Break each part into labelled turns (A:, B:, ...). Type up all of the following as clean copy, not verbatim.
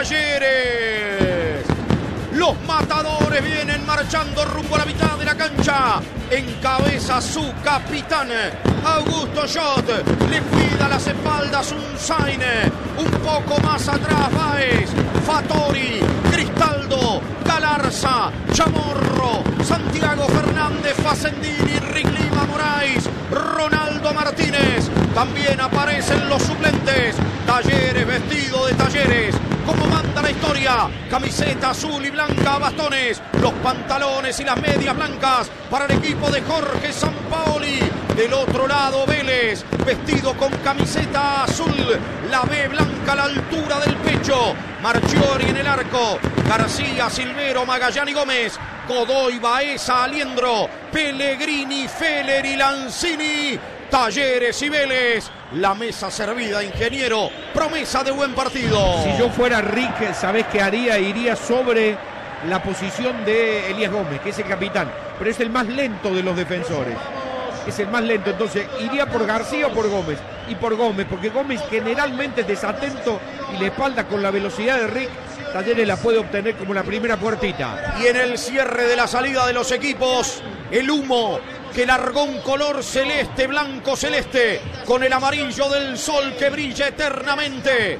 A: Talleres. Los matadores vienen marchando rumbo a la mitad de la cancha. Encabeza su capitán, Augusto Schott. Le cuida las espaldas Unzaine. Un poco más atrás Báez, Fattori, Cristaldo, Galarza, Chamorro, Santiago Fernández, Facendini, Riglima, Moraes, Ronaldo Martínez. También aparecen los suplentes. Talleres vestido de Talleres, como manda la historia. Camiseta azul y blanca, bastones, los pantalones y las medias blancas para el equipo de Jorge Sampaoli. Del otro lado Vélez, vestido con camiseta azul, la B blanca a la altura del pecho. Marchiori en el arco, García, Silvero, Magallán y Gómez, Godoy, Baeza, Aliendro, Pellegrini, Feller y Lanzini. Talleres y Vélez, la mesa servida, ingeniero, promesa de buen partido.
B: Si yo fuera Rick, ¿sabés qué haría? Iría sobre la posición de Elías Gómez, que es el capitán, pero es el más lento de los defensores. Es el más lento, entonces iría por García o por Gómez. Y por Gómez, porque Gómez generalmente es desatento y la espalda con la velocidad de Rick, Talleres la puede obtener como la primera puertita.
A: Y en el cierre de la salida de los equipos, el humo que largó un color celeste, blanco celeste, con el amarillo del sol que brilla eternamente.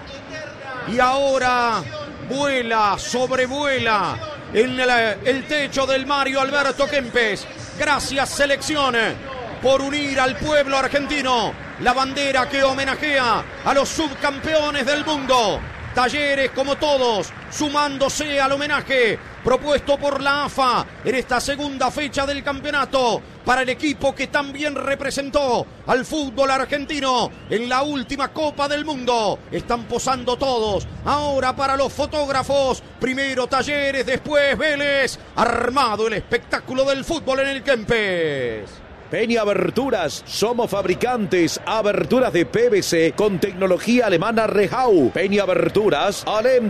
A: Y ahora vuela, sobrevuela en el techo del Mario Alberto Kempes. Gracias, selección, por unir al pueblo argentino. La bandera que homenajea a los subcampeones del mundo. Talleres, como todos, sumándose al homenaje propuesto por la AFA en esta segunda fecha del campeonato para el equipo que también representó al fútbol argentino en la última Copa del Mundo. Están posando todos. Ahora para los fotógrafos, primero Talleres, después Vélez. Armado el espectáculo del fútbol en el Kempes.
C: Peña Aberturas, somos fabricantes, aberturas de PVC con tecnología alemana Rehau. Peña Aberturas, Alem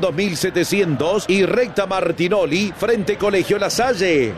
C: 2700 y Recta Martinoli, frente Colegio La Salle.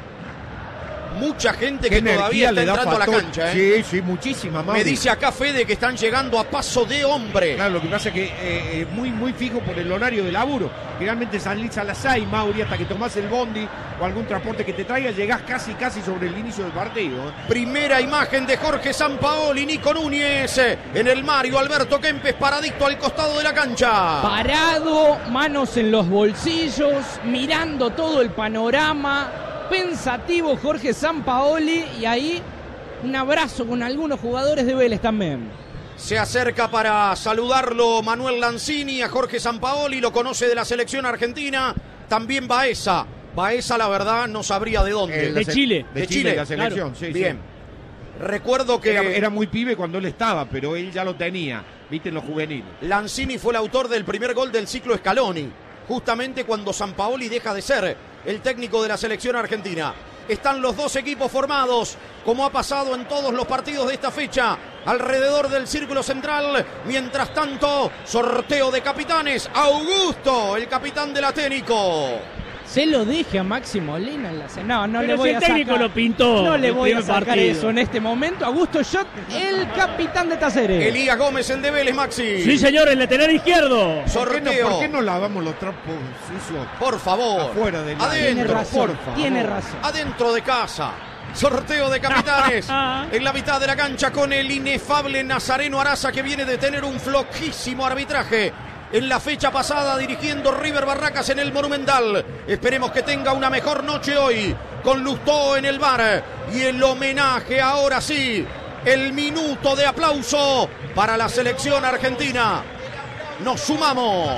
A: Mucha gente que todavía está entrando a la cancha,
B: Sí, sí, muchísima más.
A: Me dice acá Fede que están llegando a paso de hombre.
B: Claro, lo que pasa es que muy fijo por el horario de laburo. Generalmente salís a las 6, Mauri, hasta que tomás el bondi o algún transporte que te traiga, llegás casi sobre el inicio del partido.
A: Primera imagen de Jorge Sampaoli, Nico Núñez en el Mario Alberto Kempes, paradito al costado de la cancha.
D: Parado, manos en los bolsillos, mirando todo el panorama. Pensativo Jorge Sampaoli, y ahí un abrazo con algunos jugadores de Vélez también.
A: Se acerca para saludarlo Manuel Lanzini a Jorge Sampaoli, lo conoce de la selección argentina, también Baeza. Baeza, la verdad, no sabría de dónde.
D: De Chile.
B: De Chile, la selección,
D: claro.
B: sí.
A: Bien.
B: Sí.
A: Recuerdo que
B: era muy pibe cuando él estaba, pero él ya lo tenía, viste, en los juveniles.
A: Lanzini fue el autor del primer gol del ciclo Scaloni, justamente cuando Sampaoli deja de ser el técnico de la selección argentina. Están los dos equipos formados, como ha pasado en todos los partidos de esta fecha, alrededor del círculo central. Mientras tanto, sorteo de capitanes. Augusto, el capitán del Aténico.
D: Se lo dije a Maxi Molina en la cena. No
E: pero
D: le voy
E: si
D: a
E: el técnico
D: sacar,
E: lo pintó.
D: no le voy a sacar
E: partido.
D: eso en este momento. Augusto Schott, el capitán de Talleres.
A: Elías Gómez, el de Vélez, Maxi.
E: Sí, señor, el lateral izquierdo.
A: Sorteo.
B: ¿Por qué no lavamos los trapos sucios?
A: Por favor.
B: Afuera del área?
D: Tiene
A: Adentro.
D: razón,
B: por favor.
D: tiene razón.
A: Adentro de casa. Sorteo de capitanes en la mitad de la cancha con el inefable Nazareno Araza, que viene de tener un flojísimo arbitraje en la fecha pasada dirigiendo River Barracas en el Monumental. Esperemos que tenga una mejor noche hoy con Lustó en el bar. Y el homenaje ahora sí, el minuto de aplauso para la selección argentina. Nos sumamos.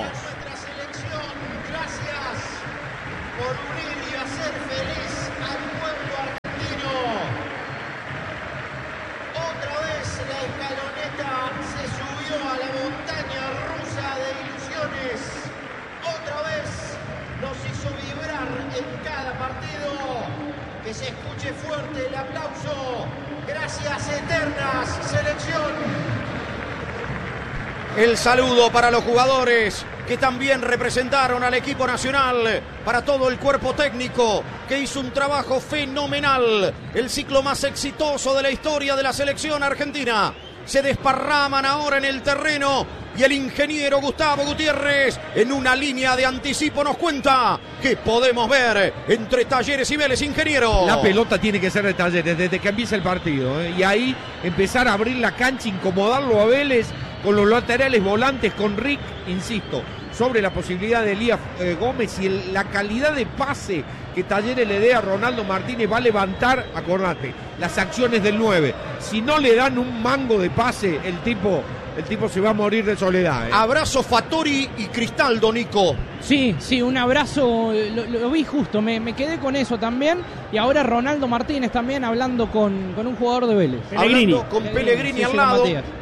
F: Que se escuche fuerte el aplauso. Gracias eternas, selección.
A: El saludo para los jugadores que también representaron al equipo nacional, para todo el cuerpo técnico que hizo un trabajo fenomenal. El ciclo más exitoso de la historia de la selección argentina. Se desparraman ahora en el terreno Y el ingeniero Gustavo Gutiérrez en una línea de anticipo nos cuenta que podemos ver entre Talleres y Vélez, ingeniero.
B: La pelota tiene que ser de Talleres desde que empieza el partido, ¿eh? Y ahí empezar a abrir la cancha, incomodarlo a Vélez con los laterales volantes, con Rick, insisto, sobre la posibilidad de Elías Gómez y la calidad de pase que Talleres le dé a Ronaldo Martínez va a levantar, acordate, las acciones del 9. Si no le dan un mango de pase, el tipo se va a morir de soledad, ¿eh?
A: Abrazo Fattori y Cristaldo, Nico.
D: Sí, un abrazo, lo vi justo, me quedé con eso también. Y ahora Ronaldo Martínez también hablando con un jugador de Vélez.
A: Hablando con Pellegrini al lado.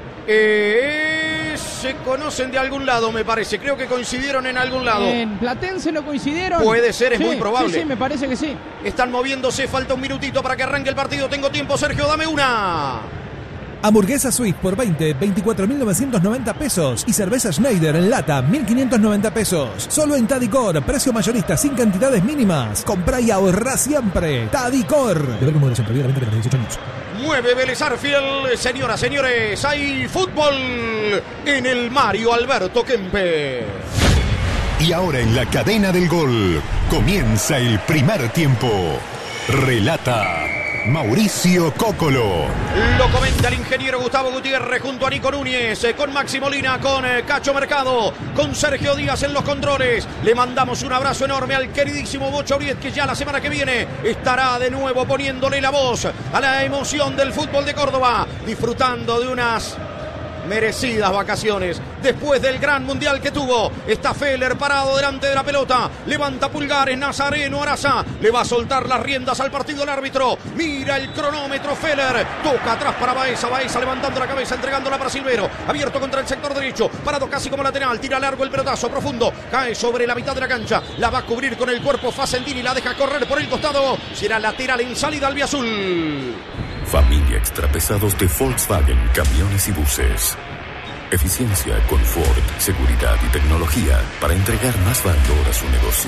A: Se conocen de algún lado, me parece. Creo que coincidieron en algún lado.
D: ¿En Platense no coincidieron?
A: Puede ser, es muy probable.
D: Sí, me parece que sí.
A: Están moviéndose, falta un minutito para que arranque el partido. Tengo tiempo, Sergio, dame una.
G: Hamburguesa Swiss por 24.990 pesos. Y cerveza Schneider en lata, 1.590 pesos. Solo en Tadicor, precio mayorista sin cantidades mínimas. Comprá y ahorrá siempre. Tadicor. Deber con moderación, prohibida la venta de los 18 años.
A: Mueve Vélez Arfield. Señoras, señores, hay fútbol en el Mario Alberto Kempes.
H: Y ahora en la cadena del gol comienza el primer tiempo. Relata Mauricio Cóccolo.
A: Lo comenta el ingeniero Gustavo Gutiérrez junto a Nico Núñez, con Maxi Molina, con Cacho Mercado, con Sergio Díaz en los controles. Le mandamos un abrazo enorme al queridísimo Bocha Uriet, que ya la semana que viene estará de nuevo poniéndole la voz a la emoción del fútbol de Córdoba, disfrutando de unas merecidas vacaciones después del gran mundial que tuvo. Está Feller parado delante de la pelota, levanta pulgares, Nazareno Araza le va a soltar las riendas al partido el árbitro. Mira el cronómetro, Feller toca atrás para Baeza levantando la cabeza, entregándola para Silvero, abierto contra el sector derecho, parado casi como lateral, tira largo el pelotazo profundo, cae sobre la mitad de la cancha, la va a cubrir con el cuerpo Facendini, la deja correr por el costado, será lateral en salida albiazul.
I: Familia Extrapesados de Volkswagen Camiones y Buses. Eficiencia, confort, seguridad y tecnología para entregar más valor a su negocio.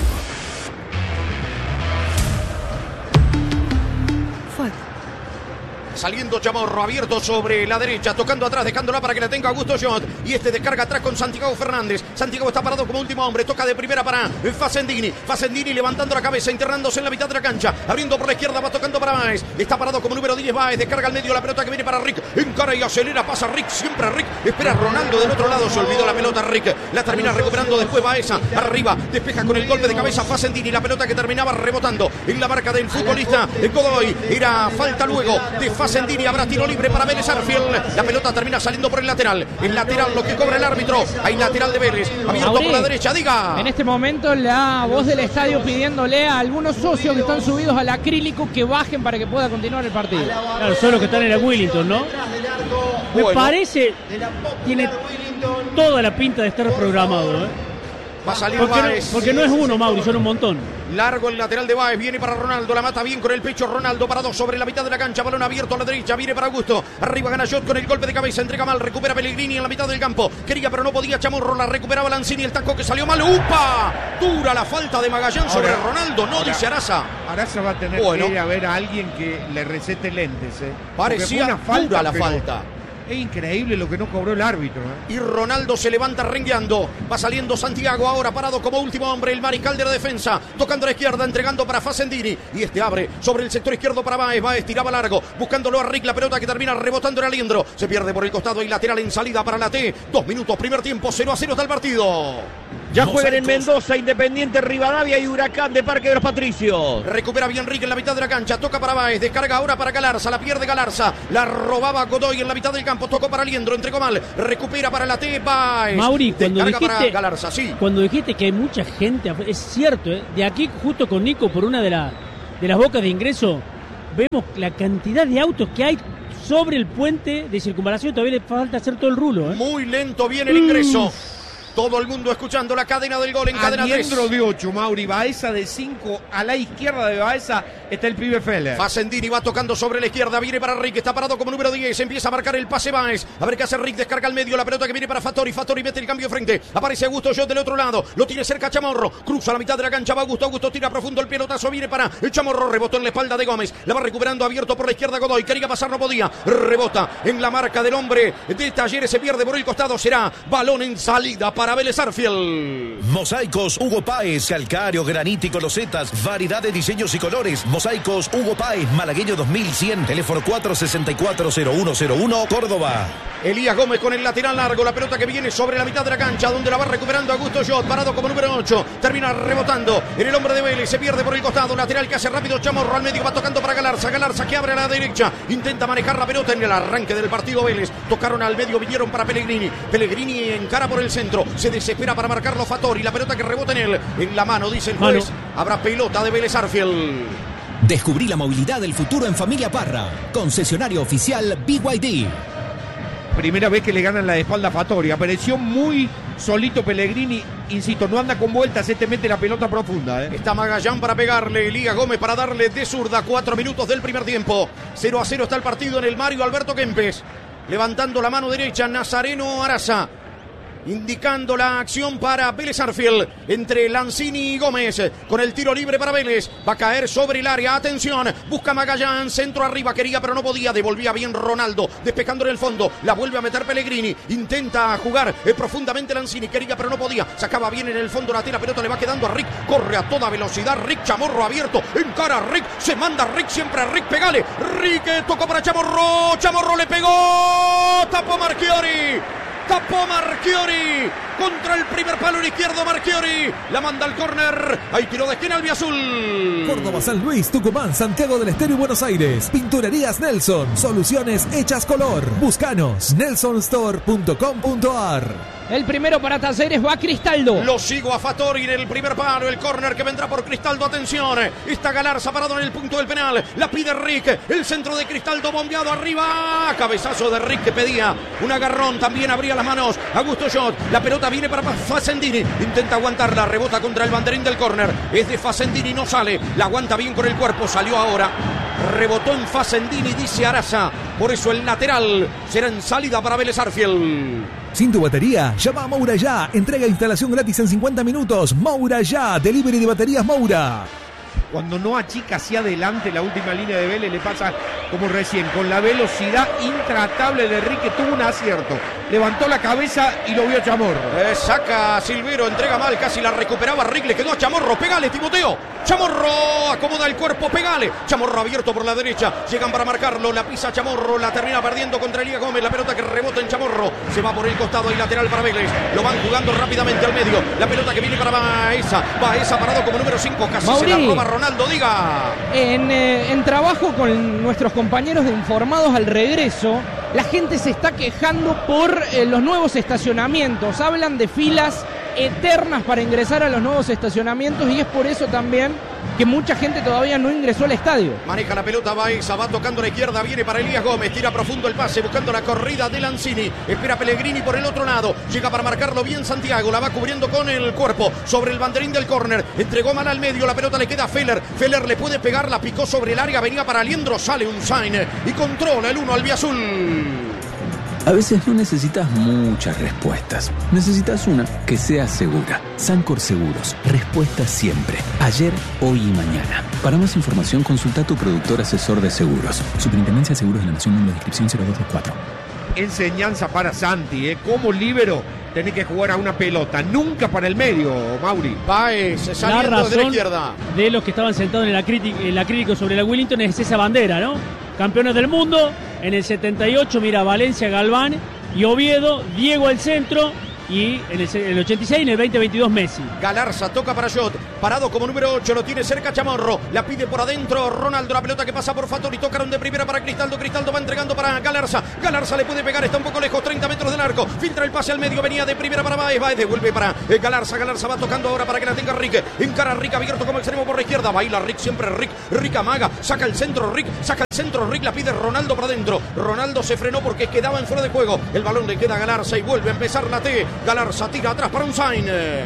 A: Saliendo Chamorro, abierto sobre la derecha, tocando atrás, dejándola para que la tenga Augusto Jot. Y este descarga atrás con Santiago Fernández. Santiago está parado como último hombre, toca de primera para Facendini. Facendini levantando la cabeza, internándose en la mitad de la cancha, abriendo por la izquierda, va tocando para Báez. Está parado como número 10 Báez, descarga al medio la pelota que viene para Rick. Encara y acelera, pasa Rick, siempre Rick. Espera Ronaldo del otro lado, se olvidó la pelota Rick. La termina recuperando después Baeza. Arriba, despeja con el golpe de cabeza Facendini. La pelota que terminaba rebotando en la marca del futbolista Godoy. Era falta luego de Facendini, habrá tiro libre para Vélez Arfield. La pelota termina saliendo por el lateral. El lateral lo que cobra el árbitro. Hay lateral de Vélez, abierto por la derecha, diga.
D: En este momento la voz del estadio pidiéndole a algunos socios que están subidos al acrílico que bajen para que pueda continuar el partido.
E: Claro, son los que están en la Willington, ¿no? Me parece, tiene toda la pinta de estar programado, ¿eh?
A: Va a salir Báez.
E: Porque no es uno, Mauri, son un montón.
A: Largo el lateral de Báez, viene para Ronaldo, la mata bien con el pecho Ronaldo, parado sobre la mitad de la cancha, balón abierto a la derecha, viene para Augusto, arriba gana Jot con el golpe de cabeza, entrega mal, recupera Pellegrini en la mitad del campo, quería pero no podía Chamorro, la recuperaba Lanzini, el taco que salió mal, ¡upa! Dura la falta de Magallán sobre Ronaldo, no dice Araza.
B: Araza va a tener que ir a ver a alguien que le recete lentes,
A: Parecía una falta, dura la falta.
B: Es increíble lo que no cobró el árbitro,
A: Y Ronaldo se levanta rengueando. Va saliendo Santiago ahora parado como último hombre. El mariscal de la defensa. Tocando a la izquierda, entregando para Facendini. Y este abre sobre el sector izquierdo para Báez. Báez tiraba largo, buscándolo a Rick. La pelota que termina rebotando en Aliendro. Se pierde por el costado y lateral en salida para la T. 2 minutos, primer tiempo, 0-0 está el partido.
J: Ya juegan en Mendoza, Independiente, Rivadavia y Huracán de Parque de los Patricios.
A: Recupera bien Rick en la mitad de la cancha. Toca para Báez. Descarga ahora para Galarza. La pierde Galarza. La robaba Godoy en la mitad del campo. Tocó para Aliendro. Entregó mal. Recupera para la T. Báez.
E: Mauri, cuando dijiste,
A: Galarza, sí.
E: Cuando dijiste que hay mucha gente, es cierto, de aquí justo con Nico por una de las bocas de ingreso, vemos la cantidad de autos que hay sobre el puente de circunvalación. Todavía le falta hacer todo el rulo.
A: Muy lento viene el ingreso. Todo el mundo escuchando la cadena del gol en cadena 3.
B: Aliendro de 8, Mauri. Baeza de 5 a la izquierda de Baeza. está el pibe Feller.
A: Facendini va tocando sobre la izquierda, viene para Rick, está parado como número 10, empieza a marcar el pase Báez. A ver qué hace Rick, descarga al medio, la pelota que viene para Fattori mete el cambio frente, aparece Augusto Jot del otro lado, lo tiene cerca Chamorro, cruza la mitad de la cancha, va Augusto tira profundo el pelotazo, viene para el Chamorro, rebotó en la espalda de Gómez, la va recuperando abierto por la izquierda Godoy, quería pasar, no podía, rebota en la marca del hombre de Talleres, se pierde por el costado, será balón en salida para Vélez Sarsfield.
C: Mosaicos Hugo Páez, calcáreo, granítico, losetas, variedad de diseños y colores. Mosaicos Hugo Páez, Malagueño 2100, teléfono 464-0101, Córdoba.
A: Elías Gómez con el lateral largo, la pelota que viene sobre la mitad de la cancha, donde la va recuperando Augusto Jot, parado como número 8, termina rebotando en el hombre de Vélez, se pierde por el costado, lateral que hace rápido Chamorro, al medio va tocando para Galarza que abre a la derecha, intenta manejar la pelota en el arranque del partido Vélez, tocaron al medio, vinieron para Pellegrini encara por el centro, se desespera para marcarlo Fattori, la pelota que rebota en él, en la mano, dice el juez, habrá pelota de Vélez Sarsfield.
K: Descubrí la movilidad del futuro en Familia Parra, concesionario oficial BYD.
B: Primera vez que le ganan la espalda a Fattori. Apareció muy solito Pellegrini. Insisto, no anda con vueltas, mete la pelota profunda.
A: Está Magallán para pegarle, Elías Gómez para darle de zurda. 4 minutos del primer tiempo. 0-0 está el partido en el Mario Alberto Kempes. Levantando la mano derecha, Nazareno Araza. Indicando la acción para Vélez Sarsfield entre Lanzini y Gómez, con el tiro libre para Vélez, va a caer sobre el área, atención, busca Magallán, centro arriba, quería pero no podía, devolvía bien Ronaldo, despejando en el fondo, la vuelve a meter Pellegrini, intenta jugar profundamente Lanzini, quería pero no podía, sacaba bien en el fondo la pelota le va quedando a Rick, corre a toda velocidad, Rick, Chamorro abierto, encara a Rick, se manda a Rick, siempre a Rick, pegale, Rick tocó para Chamorro, Chamorro le pegó, tapó Marchiori contra el primer palo izquierdo, Marchiori la manda al córner, hay tiro de esquina albiazul.
G: Córdoba, San Luis, Tucumán, Santiago del Estero y Buenos Aires. Pinturerías Nelson, soluciones hechas color. Búscanos, nelsonstore.com.ar.
D: El primero para Talleres va Cristaldo.
A: Lo sigo a Fattori en el primer palo, el córner que vendrá por Cristaldo, atención, está Galarza parado en el punto del penal, la pide Rick, el centro de Cristaldo bombeado arriba, cabezazo de Rick que pedía un agarrón, también abría las manos Augusto Jot, la pelota viene para Facendini, intenta aguantarla, rebota contra el banderín del córner, es de Facendini, no sale, la aguanta bien con el cuerpo, salió ahora, rebotó en Facendini, dice Araza, por eso el lateral será en salida para Vélez Sarsfield.
G: Sin tu batería, llama a Moura Ya. Entrega e instalación gratis en 50 minutos. Moura Ya, delivery de baterías Moura.
B: Cuando no achica hacia adelante la última línea de Vélez, le pasa como recién, con la velocidad intratable de Rick, que tuvo un acierto. Levantó la cabeza y lo vio Chamorro.
A: Saca Silvero, entrega mal, casi la recuperaba Rick, le quedó a Chamorro, pegale Timoteo. Chamorro acomoda el cuerpo, pegale. Chamorro abierto por la derecha, llegan para marcarlo, la pisa Chamorro, la termina perdiendo contra Elías Gómez, la pelota que rebota en Chamorro, se va por el costado y lateral para Vélez, lo van jugando rápidamente al medio, la pelota que viene para Baeza parado como número 5, casi
D: Mauri,
A: se la roba Ronaldo, diga.
D: En trabajo con nuestros compañeros de Informados al regreso, la gente se está quejando por los nuevos estacionamientos, hablan de filas eternas para ingresar a los nuevos estacionamientos y es por eso también que mucha gente todavía no ingresó al estadio.
A: Maneja la pelota Baeza, va tocando a la izquierda, viene para Elías Gómez, tira profundo el pase, buscando la corrida de Lanzini, espera Pellegrini por el otro lado, llega para marcarlo bien Santiago, la va cubriendo con el cuerpo, sobre el banderín del córner, entregó mal al medio, la pelota le queda a Feller le puede pegar, la picó sobre el área, venía para Aliendro, sale un sign y controla el 1 albiazul.
L: A veces no necesitas muchas respuestas. Necesitas una que sea segura. Sancor Seguros. Respuesta siempre. Ayer, hoy y mañana. Para más información, consulta a tu productor asesor de seguros. Superintendencia de Seguros de la Nación, número de inscripción 0224.
B: Enseñanza para Santi, como líbero tenés que jugar a una pelota, nunca para el medio, Mauri.
A: Baez saliendo desde la izquierda.
E: De los que estaban sentados en el acrílico sobre la Wellington es esa bandera, ¿no? Campeones del mundo, en el 78, mira, Valencia, Galván y Oviedo, Diego al centro, y en el 86, en el 2022, Messi.
A: Galarza toca para Jot, parado como número 8, lo tiene cerca Chamorro, la pide por adentro Ronaldo, la pelota que pasa por Fattori, tocaron de primera para Cristaldo va entregando para Galarza le puede pegar, está un poco lejos, 30 metros del arco, filtra el pase al medio, venía de primera para Baez, devuelve para Galarza va tocando ahora para que la tenga Rick, encara Rick abierto como extremo por la izquierda, baila Rick, siempre Rick amaga, saca el centro Rick, la pide Ronaldo para adentro, Ronaldo se frenó porque quedaba en fuera de juego, el balón le queda a Galarza y vuelve a empezar la T, Galarza tira atrás para un sign.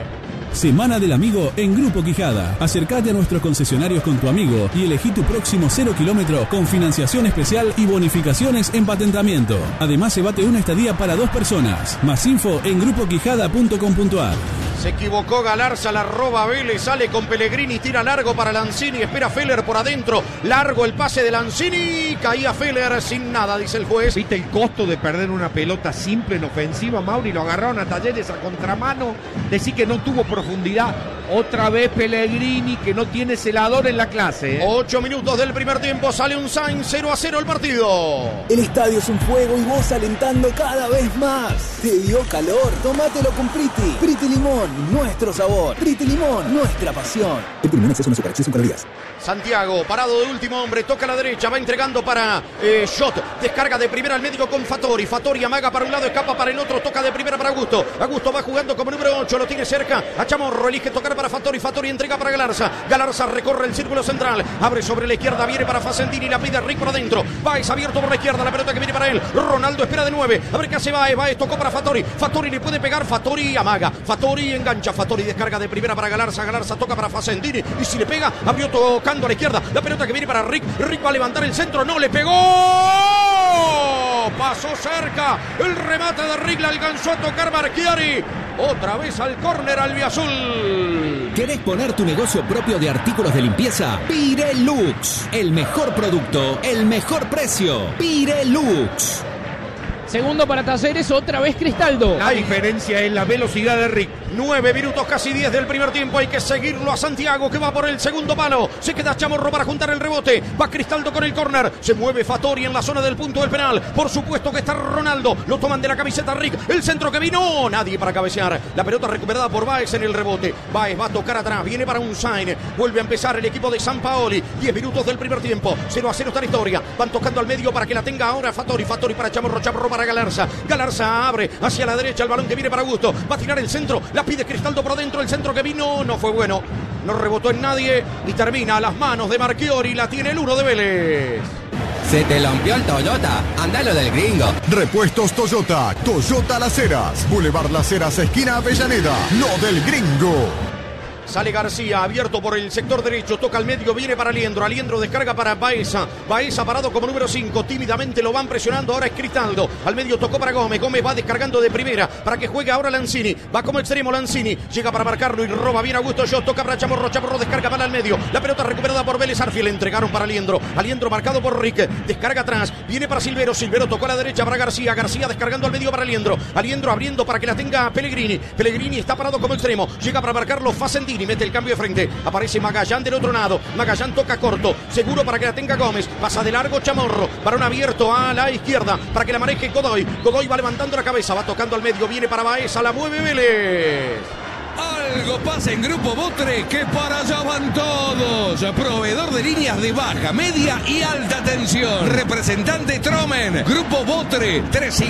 M: Semana del Amigo en Grupo Quijada. Acércate a nuestros concesionarios con tu amigo y elegí tu próximo 0 kilómetro con financiación especial y bonificaciones en patentamiento. Además, se bate una estadía para 2 personas. Más info en grupoquijada.com.ar.
A: Se equivocó Galarza, la roba Vélez, sale con Pellegrini, tira largo para Lanzini, espera Feller por adentro, largo el pase de Lanzini, caía Feller sin nada, dice el juez.
B: ¿Viste el costo de perder una pelota simple en ofensiva, Mauri? Lo agarraron a Talleres a contramano, decir que no tuvo profundidad. Otra vez Pellegrini, que no tiene celador en la clase.
A: 8 minutos del primer tiempo, sale un Sainz, 0-0 el partido.
N: El estadio es un fuego y vos alentando cada vez más. ¿Te dio calor? Tómatelo con Priti. Priti Limón, nuestro sabor. Priti Limón, nuestra pasión.
G: Priti Limón exceso no azúcar, exceso en calorías.
A: Santiago, parado de último hombre, toca a la derecha, va entregando para Shot, descarga de primera al médico con Fattori, Fattori amaga para un lado, escapa para el otro, toca de primera para Augusto, Augusto va jugando como número 8, lo tiene cerca a Chamorro, elige tocar para Fattori, Fattori entrega para Galarza, Galarza recorre el círculo central, abre sobre la izquierda, viene para Facendini, la pide Rick por adentro, Baez abierto por la izquierda, la pelota que viene para él, Ronaldo espera de 9, a ver qué hace Baez, Baez tocó para Fattori, Fattori le puede pegar, Fattori amaga, Fattori engancha, Fattori descarga de primera para Galarza, Galarza toca para Facendini, y si le pega, abrió tocando a la izquierda, la pelota que viene para Rick, Rick va a levantar el centro, no le pegó, pasó cerca, el remate de Rick, la alcanzó a tocar Marchiari, otra vez al córner albiazul.
K: ¿Querés poner tu negocio propio de artículos de limpieza? Pirelux, el mejor producto, el mejor precio. Pirelux.
D: Segundo para Talleres, otra vez Cristaldo.
B: La diferencia es la velocidad de Rick.
A: 9 minutos, casi 10 del primer tiempo. Hay que seguirlo a Santiago, que va por el segundo palo. Se queda Chamorro para juntar el rebote. Va Cristaldo con el córner. Se mueve Fattori en la zona del punto del penal. Por supuesto que está Ronaldo. Lo toman de la camiseta Rick. El centro que vino. Nadie para cabecear. La pelota recuperada por Baez en el rebote. Baez va a tocar atrás. Viene para un sign. Vuelve a empezar el equipo de Sampaoli. 10 minutos del primer tiempo. 0-0 está la historia. Van tocando al medio para que la tenga ahora Fattori. Fattori para Chamorro. Chamorro para Galarza. Galarza abre hacia la derecha. El balón que viene para Augusto. Va a tirar el centro. La pide Cristaldo por dentro. El centro que vino no fue bueno. No rebotó en nadie. Y termina a las manos de Marchiori. La tiene el 1 de Vélez.
O: Se te rompió el Toyota. Andalo del gringo.
H: Repuestos Toyota. Toyota Las Heras. Boulevard Las Heras, esquina Avellaneda. Lo del gringo.
A: Sale García, abierto por el sector derecho, toca al medio, viene para Aliendro, Aliendro descarga para Baeza, Baeza parado como número 5, tímidamente lo van presionando, ahora es Cristaldo, al medio tocó para Gómez, Gómez va descargando de primera, para que juegue ahora Lanzini, va como extremo Lanzini, llega para marcarlo y roba bien Augusto Shot, toca para Chamorro, Chamorro descarga para el medio, la pelota recuperada por Vélez Arfiel, entregaron para Aliendro, Aliendro marcado por Rick, descarga atrás, viene para Silvero, Silvero tocó a la derecha para García, García descargando al medio para Aliendro, Aliendro abriendo para que la tenga Pellegrini, Pellegrini está parado como extremo, llega para marcarlo Facendini, mete el cambio de frente, aparece Magallán del otro lado, Magallán toca corto, seguro para que la tenga Gómez, pasa de largo Chamorro, varón abierto a la izquierda, para que la maneje Godoy, Godoy va levantando la cabeza, va tocando al medio, viene para Baeza, la mueve Vélez.
P: Algo pasa en Grupo Botre, que para allá van todos. Proveedor de líneas de baja, media y alta tensión. Representante Tromen. Grupo Botre,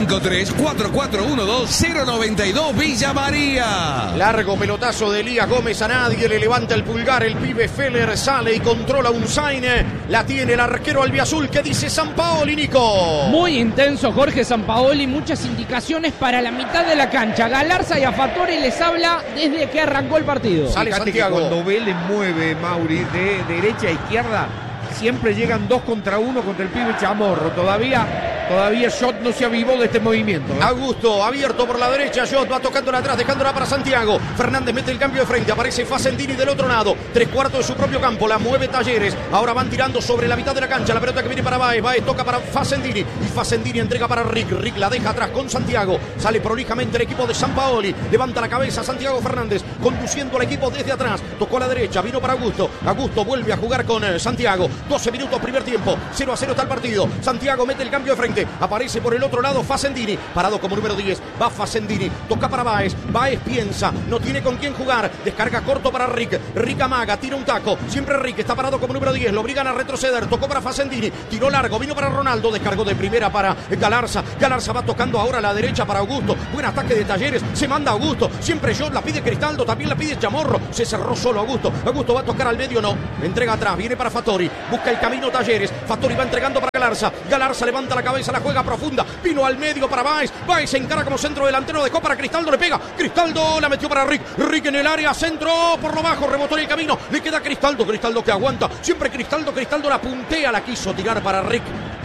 P: 353-4412-092 Villa María.
A: Largo pelotazo de Elías Gómez a nadie, le levanta el pulgar el pibe Feller, sale y controla un Saine. La tiene el arquero albiazul que dice Sampaoli, Nico.
D: Muy intenso Jorge Sampaoli, muchas indicaciones para la mitad de la cancha. Galarza y a Fattori les habla desde que arrancó el partido.
B: Sale Santiago. Cuando Vélez mueve, Mauri, de derecha a izquierda, siempre llegan 2 contra 1 contra el pibe Chamorro. Todavía Shot no se avivó de este movimiento.
A: Augusto, abierto por la derecha, Shot va tocándola atrás, dejándola para Santiago. Fernández mete el cambio de frente, aparece Facendini del otro lado. 3/4 de su propio campo, la mueve Talleres. Ahora van tirando sobre la mitad de la cancha. La pelota que viene para Baez, Baez toca para Facendini. Y Facendini entrega para Rick. Rick la deja atrás con Santiago. Sale prolijamente el equipo de Sampaoli. Levanta la cabeza Santiago Fernández, conduciendo al equipo desde atrás. Tocó a la derecha, vino para Augusto. Augusto vuelve a jugar con Santiago. 12 minutos primer tiempo, 0-0 está el partido. Santiago mete el cambio de frente, aparece por el otro lado Facendini, parado como número 10, va Facendini, toca para Baez, Baez piensa, no tiene con quién jugar, descarga corto para Rick, Rick amaga, tira un taco, siempre Rick está parado como número 10, lo obligan a retroceder, tocó para Facendini, tiró largo, vino para Ronaldo, descargó de primera para Galarza, Galarza va tocando ahora a la derecha para Augusto, buen ataque de Talleres, se manda Augusto, siempre Shot, la pide Cristaldo, también la pide Chamorro, se cerró solo Augusto, Augusto va a tocar al medio, no, entrega atrás, viene para Fattori, busca el camino Talleres, Fattori va entregando para Galarza, Galarza levanta la cabeza cabeza, la juega profunda. Vino al medio para Báez. Báez se encara como centro delantero. Dejó para Cristaldo. Le pega. Cristaldo la metió para Rick. Rick en el área. Centro por lo bajo. Rebotó en el camino. Le queda Cristaldo. Cristaldo que aguanta. Siempre Cristaldo. Cristaldo la puntea. La quiso tirar para Rick.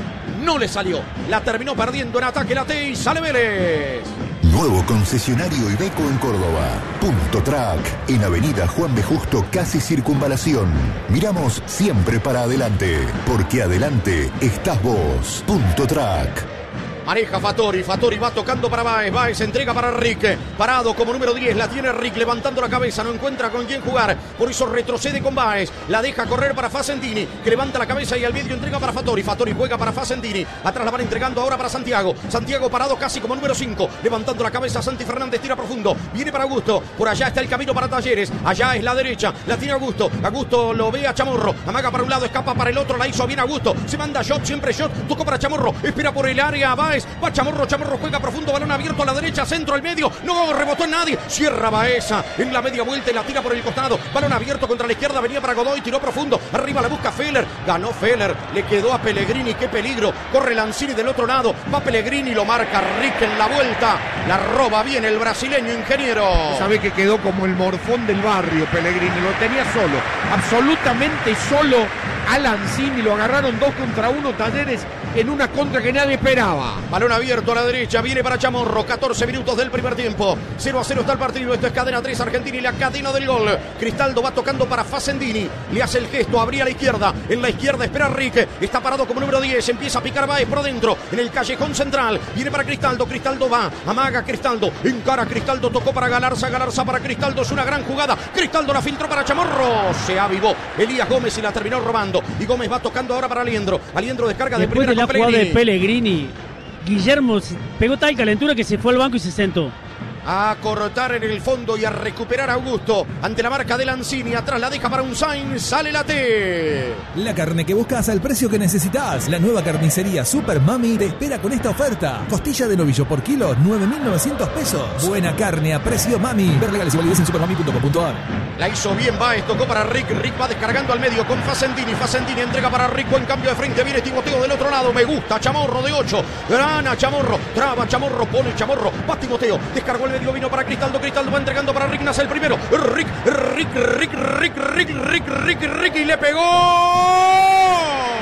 A: No le salió. La terminó perdiendo en ataque la T y sale Vélez.
H: Nuevo concesionario Iveco en Córdoba. Punto Track, en Avenida Juan B. Justo, casi Circunvalación. Miramos siempre para adelante, porque adelante estás vos. Punto Track.
A: Maneja Fattori va tocando para Báez. Báez entrega para Rick. Parado como número 10, la tiene Rick levantando la cabeza, no encuentra con quién jugar. Por eso retrocede con Báez. La deja correr para Facendini, que levanta la cabeza y al medio entrega para Fattori. Fattori juega para Facendini. Atrás la van entregando ahora para Santiago. Santiago parado casi como número 5. Levantando la cabeza, Santi Fernández tira profundo. Viene para Augusto. Por allá está el camino para Talleres. Allá es la derecha. La tiene Augusto. Augusto lo ve a Chamorro. Amaga para un lado, escapa para el otro. La hizo bien Augusto. Se manda shot, siempre shot. Tocó para Chamorro. Espera por el área. Báez. Va Chamorro, Chamorro juega profundo, balón abierto a la derecha, centro al medio, no rebotó en nadie, cierra Baeza en la media vuelta y la tira por el costado, balón abierto contra la izquierda, venía para Godoy, tiró profundo, arriba la busca Feller, ganó Feller, le quedó a Pellegrini, qué peligro, corre Lanzini del otro lado, va Pellegrini, lo marca Rick en la vuelta, la roba bien el brasileño Ingeniero.
B: Sabe que quedó como el morfón del barrio Pellegrini, lo tenía solo, absolutamente solo a Lanzini, lo agarraron 2 contra 1 Talleres en una contra que nadie esperaba.
A: Balón abierto a la derecha, viene para Chamorro, 14 minutos del primer tiempo, 0-0 está el partido, esto es Cadena 3 Argentina y la cadena del gol. Cristaldo va tocando para Facendini, le hace el gesto, abría a la izquierda, en la izquierda espera Rick, está parado como número 10, empieza a picar Báez por dentro, en el callejón central, viene para Cristaldo, Cristaldo va, amaga Cristaldo, encara Cristaldo, tocó para Galarza, Galarza para Cristaldo, es una gran jugada, Cristaldo la filtró para Chamorro, se avivó Elías Gómez y la terminó robando, y Gómez va tocando ahora para Aliendro, Aliendro descarga de primera con
E: Pellegrini. De Pellegrini, Guillermo pegó tal calentura que se fue al banco y se sentó.
A: A cortar en el fondo y a recuperar a Augusto ante la marca de Lanzini, atrás la deja para un Sainz, sale la T.
G: La carne que buscas al precio que necesitas. La nueva carnicería Super Mami te espera con esta oferta. Costilla de novillo por kilo, 9.900 pesos. Buena carne a precio Mami. Ver legales y validez en supermami.com.ar.
A: La hizo bien Báez, tocó para Rick, Rick va descargando al medio con Facendini, Facendini entrega para Rick, buen cambio de frente, viene Timoteo del otro lado, me gusta, Chamorro de 8, gana Chamorro, traba Chamorro, pone Chamorro, va Timoteo, descargó el medio, vino para Cristaldo, Cristaldo va entregando para Rick, nace el primero, Rick y le pegó.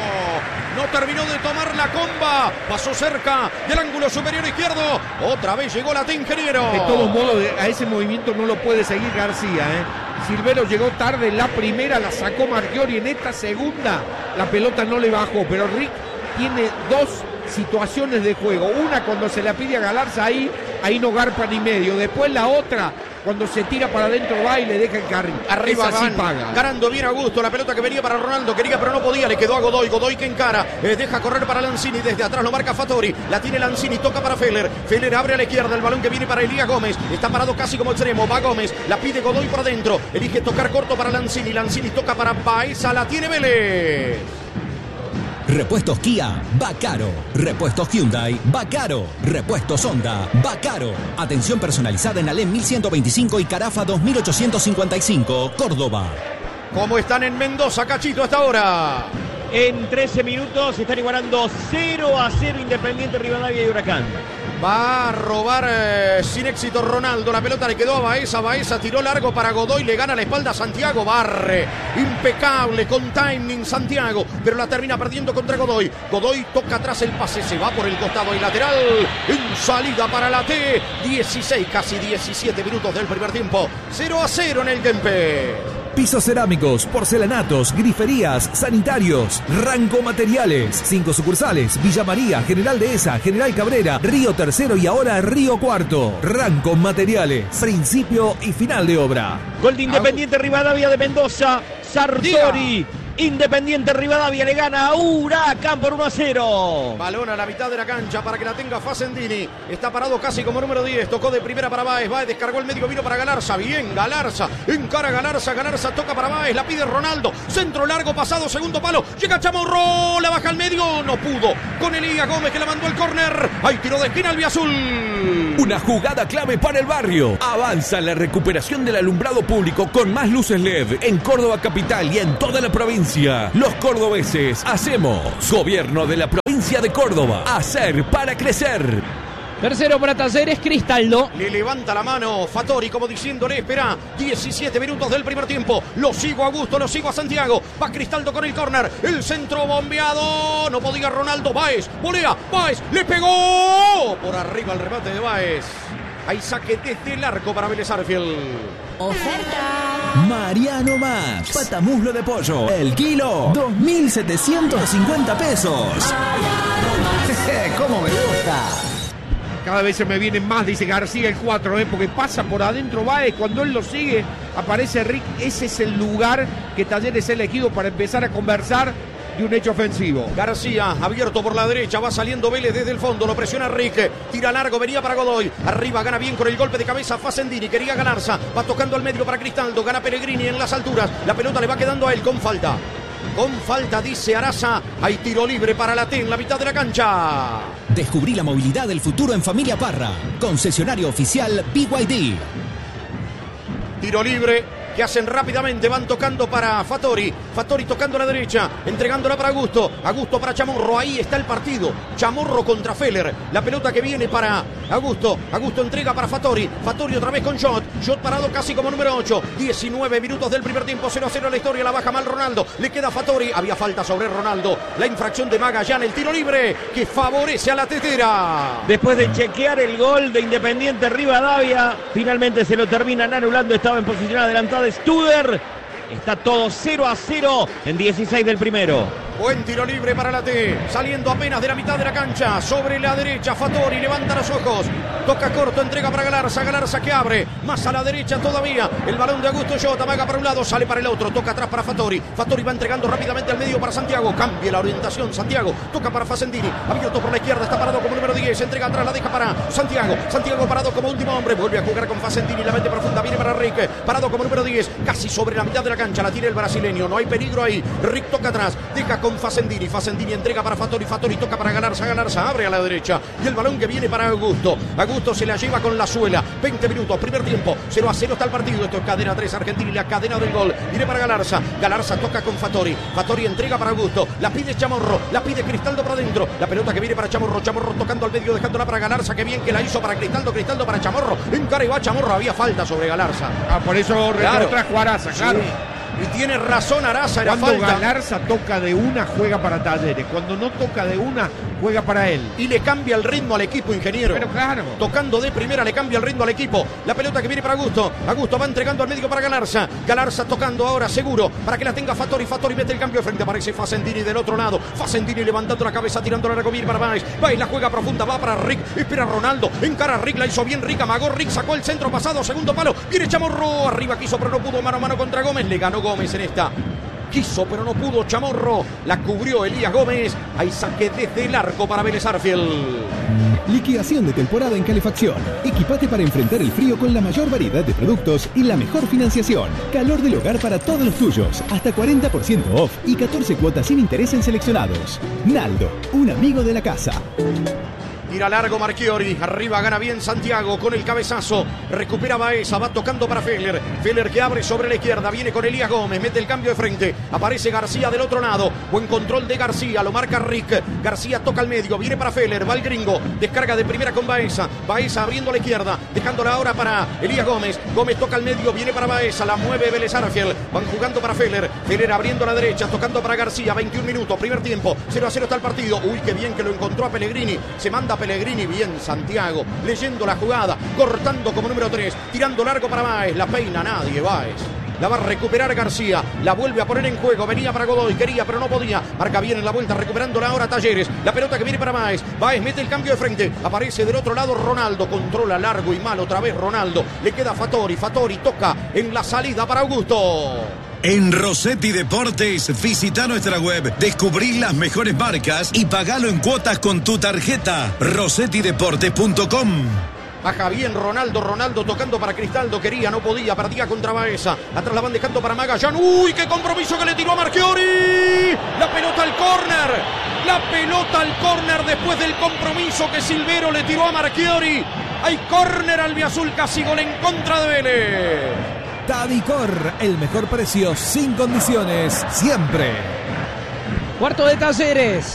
A: No terminó de tomar la comba, pasó cerca del ángulo superior izquierdo, otra vez llegó la T Ingeniero.
B: De todos modos, a ese movimiento no lo puede seguir García, Silvero llegó tarde en la primera, la sacó Marchiori, en esta segunda la pelota no le bajó, pero Rick tiene 2 situaciones de juego, una cuando se la pide a Galarza, ahí no garpa ni medio, después la otra cuando se tira para adentro va y le deja el carril.
A: Arriba
B: sí paga.
A: Ganando bien Augusto, la pelota que venía para Ronaldo, quería pero no podía, le quedó a Godoy, Godoy que encara, deja correr para Lanzini, desde atrás lo marca Fattori, la tiene Lanzini, toca para Feller, Feller abre a la izquierda, el balón que viene para Elías Gómez, está parado casi como extremo, va Gómez, la pide Godoy por dentro, elige tocar corto para Lanzini, Lanzini toca para Baeza, la tiene Vélez.
K: Repuestos Kia, va caro. Repuestos Hyundai, va caro. Repuestos Honda, va caro. Atención personalizada en Alem 1125 y Carafa 2855, Córdoba.
A: ¿Cómo están en Mendoza, Cachito, hasta ahora?
J: En 13 minutos se están igualando 0-0 Independiente Rivadavia y Huracán.
A: Va a robar sin éxito Ronaldo. La pelota le quedó a Baeza. Baeza tiró largo para Godoy. Le gana la espalda a Santiago. Barre. Impecable con timing Santiago. Pero la termina perdiendo contra Godoy. Godoy toca atrás el pase. Se va por el costado y lateral. En salida para la T. 16, casi 17 minutos del primer tiempo. 0-0 en el Kempe.
G: Pisos cerámicos, porcelanatos, griferías, sanitarios, Ranco Materiales. 5 sucursales: Villa María, General Dehesa, General Cabrera, Río Tercero y ahora Río Cuarto. Ranco Materiales, principio y final de obra.
J: Gol de Independiente Rivadavia de Mendoza, Sartori. Independiente Rivadavia le gana a Huracán por 1-0.
A: Balón a la mitad de la cancha para que la tenga Facendini. Está parado casi como número 10. Tocó de primera para Báez. Báez descargó el medio, vino para Galarza. Bien, Galarza. Encara Galarza. Galarza toca para Báez. La pide Ronaldo. Centro largo, pasado, segundo palo. Llega Chamorro. La baja al medio. No pudo. Con Elías Gómez que la mandó al córner. Hay tiro de esquina albiazul.
C: Una jugada clave para el barrio. Avanza la recuperación del alumbrado público con más luces LED en Córdoba capital y en toda la provincia. Los cordobeses hacemos. Gobierno de la provincia
Q: Provincia de Córdoba. Hacer para crecer.
D: Tercero para Talleres, Cristaldo.
A: Le levanta la mano Fattori como diciéndole, espera, 17 minutos del primer tiempo. Lo sigo a Augusto, lo sigo a Santiago. Va Cristaldo con el córner. El centro bombeado. No podía Ronaldo. Báez, volea. Báez, le pegó. Por arriba el remate de Báez. Hay saque desde el arco para Vélez Arfield.
K: Oferta. Mariano Max. Patamuslo de pollo. El kilo. 2.750 pesos.
B: ¿Cómo me gusta? Cada vez se me viene más, dice García, el 4, porque pasa por adentro Báez. Cuando él lo sigue, aparece Rick. Ese es el lugar que Talleres ha elegido para empezar a conversar de un hecho ofensivo.
A: García, abierto por la derecha, va saliendo Vélez desde el fondo, lo presiona Rick, tira largo, venía para Godoy, arriba, gana bien con el golpe de cabeza Facendini, quería ganarse, va tocando al medio para Cristaldo, gana Pellegrini en las alturas, la pelota le va quedando a él con falta. Con falta, dice Araza, hay tiro libre para la T en la mitad de la cancha.
K: Descubrí la movilidad del futuro en Familia Parra, concesionario oficial BYD.
A: Tiro libre que hacen rápidamente, van tocando para Fattori. Fattori tocando a la derecha, entregándola para Augusto. Augusto para Chamorro, ahí está el partido. Chamorro contra Feller. La pelota que viene para Augusto. Augusto entrega para Fattori. Fattori otra vez con Shot. Shot parado casi como número 8. 19 minutos del primer tiempo, 0-0 la historia. La baja mal Ronaldo. Le queda a Fattori. Había falta sobre Ronaldo. La infracción de Magallán, el tiro libre que favorece a la tetera.
J: Después de chequear el gol de Independiente Rivadavia, finalmente se lo terminan anulando. Estaba en posición adelantada Studer. Está todo 0-0 en 16 del primero.
A: Buen tiro libre para la T, saliendo apenas de la mitad de la cancha, sobre la derecha, Fattori levanta los ojos, toca corto, entrega para Galarza, Galarza que abre, más a la derecha todavía, el balón de Augusto Jota, amaga para un lado, sale para el otro, toca atrás para Fattori, Fattori va entregando rápidamente al medio para Santiago, cambia la orientación, Santiago, toca para Facendini, abierto por la izquierda, está parado como número 10, entrega atrás, la deja para Santiago, Santiago parado como último hombre, vuelve a jugar con Facendini, la mente profunda, viene para Rick, parado como número 10, casi sobre la mitad de la cancha, la tira el brasileño, no hay peligro ahí, Rick toca atrás, deja con Facendini, Facendini entrega para Fattori, Fattori toca para Galarza, Galarza abre a la derecha y el balón que viene para Augusto, Augusto se la lleva con la suela, 20 minutos, primer tiempo, 0-0 está el partido, esto es cadena 3 Argentina y la cadena del gol, viene para Galarza, Galarza toca con Fattori, Fattori entrega para Augusto, la pide Chamorro, la pide Cristaldo para adentro, la pelota que viene para Chamorro, Chamorro tocando al medio, dejándola para Galarza, que bien que la hizo para Cristaldo, Cristaldo para Chamorro, encara y va Chamorro, había falta sobre Galarza.
B: Por eso retrotrajo Araza, claro.
A: Sí. Y tiene razón Araza, era
B: cuando
A: falta.
B: Galarza toca de una, juega para Talleres. Cuando no toca de una, juega para él.
A: Y le cambia el ritmo al equipo, ingeniero.
B: Pero claro.
A: Tocando de primera le cambia el ritmo al equipo. La pelota que viene para Augusto. Augusto va entregando al medio para Galarza. Galarza tocando ahora seguro para que la tenga Fattori. Fattori mete el cambio de frente. Aparece Facendini del otro lado. Facendini levantando la cabeza, tirando la Racomir para Báez. Báez la juega profunda, va para Rick. Espera Ronaldo. Encara a Rick, la hizo bien Rick. Amagó Rick, sacó el centro pasado. Segundo palo. Viene Chamorro. Arriba quiso, pero no pudo. Mano a mano contra Gómez. Le ganó Gómez en esta. Quiso, pero no pudo Chamorro. La cubrió Elías Gómez. Hay saque desde el arco para Vélez Arfield.
R: Liquidación de temporada en calefacción. Equipate para enfrentar el frío con la mayor variedad de productos y la mejor financiación. Calor del hogar para todos los tuyos. Hasta 40% off y 14 cuotas sin interés en seleccionados. Naldo, un amigo de la casa.
A: Tira largo Marchiori, arriba gana bien Santiago con el cabezazo, recupera Baeza, va tocando para Feller, Feller que abre sobre la izquierda, viene con Elías Gómez, mete el cambio de frente, aparece García del otro lado, buen control de García, lo marca Rick, García toca al medio, viene para Feller, va el gringo, descarga de primera con Baeza, Baeza abriendo a la izquierda, dejándola ahora para Elías Gómez, Gómez toca al medio, viene para Baeza, la mueve Vélez Arfield, van jugando para Feller, Feller abriendo a la derecha, tocando para García, 21 minutos, primer tiempo, 0-0 está el partido, uy qué bien que lo encontró a Pellegrini, se manda Pellegrini, bien Santiago, leyendo la jugada, cortando como número 3, tirando largo para Báez, la peina nadie, Báez. La va a recuperar García, la vuelve a poner en juego, venía para Godoy, quería pero no podía, marca bien en la vuelta, recuperándola ahora Talleres, la pelota que viene para Báez, Báez mete el cambio de frente, aparece del otro lado Ronaldo, controla largo y mal otra vez Ronaldo, le queda Fattori, Fattori toca en la salida para Augusto.
S: En Rossetti Deportes, visita nuestra web, descubrí las mejores marcas y pagalo en cuotas con tu tarjeta. RossettiDeportes.com.
A: Baja bien Ronaldo, Ronaldo tocando para Cristaldo, quería, no podía, partía contra Baeza, atrás la van dejando para Magallán, uy, qué compromiso que le tiró a Marchiori, la pelota al córner, la pelota al córner después del compromiso que Silvero le tiró a Marchiori, hay córner albiazul, casi gol en contra de Vélez.
G: Tadicor, el mejor precio sin condiciones, siempre.
D: Cuarto de Talleres.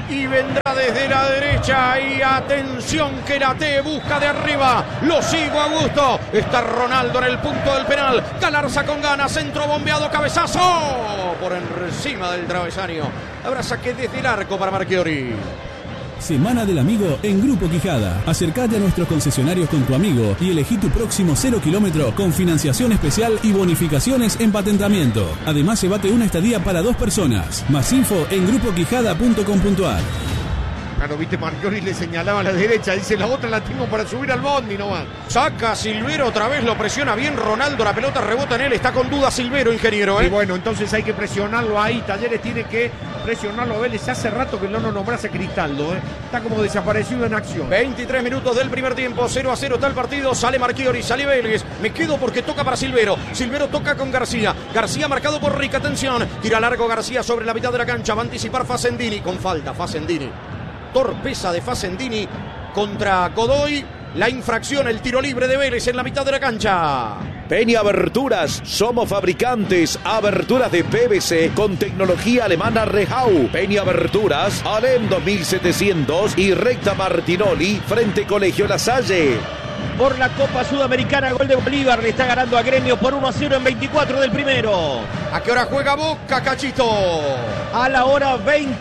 A: y vendrá desde la derecha y atención que la T busca de arriba, lo sigo a gusto, está Ronaldo en el punto del penal, Galarza con ganas, centro bombeado, cabezazo por encima del travesaño, habrá saque desde el arco para Marchiori.
M: Semana del Amigo en Grupo Quijada. Acercate a nuestros concesionarios con tu amigo y elegí tu próximo 0 kilómetro con financiación especial y bonificaciones en patentamiento. Además, llévate una estadía para 2 personas. Más info en grupoquijada.com.ar.
B: Claro, viste, Marchiori le señalaba a la derecha, dice la otra la tengo para subir al bondi nomás.
A: Saca Silvero otra vez, lo presiona bien Ronaldo, la pelota rebota en él, está con duda Silvero, ingeniero.
B: Y bueno, entonces hay que presionarlo ahí, Talleres tiene que presionarlo a Vélez. Hace rato que no nos nombrase Cristaldo, está como desaparecido en acción.
A: 23 minutos del primer tiempo, 0-0 está el partido, sale Marchiori, sale Vélez, me quedo porque toca para Silvero, Silvero toca con García, García marcado por Rica, atención, tira largo García sobre la mitad de la cancha, va a anticipar Facendini, con falta Facendini. Torpeza de Facendini contra Godoy. La infracción, el tiro libre de Vélez en la mitad de la cancha.
C: Peña Aberturas, somos fabricantes, aberturas de PVC con tecnología alemana Rehau. Peña Aberturas, Alem 2700 y recta Martinoli frente Colegio La Salle.
J: Por la Copa Sudamericana, gol de Bolívar, le está ganando a Gremio por 1-0 en 24 del primero.
A: ¿A qué hora juega Boca, Cachito?
J: A la hora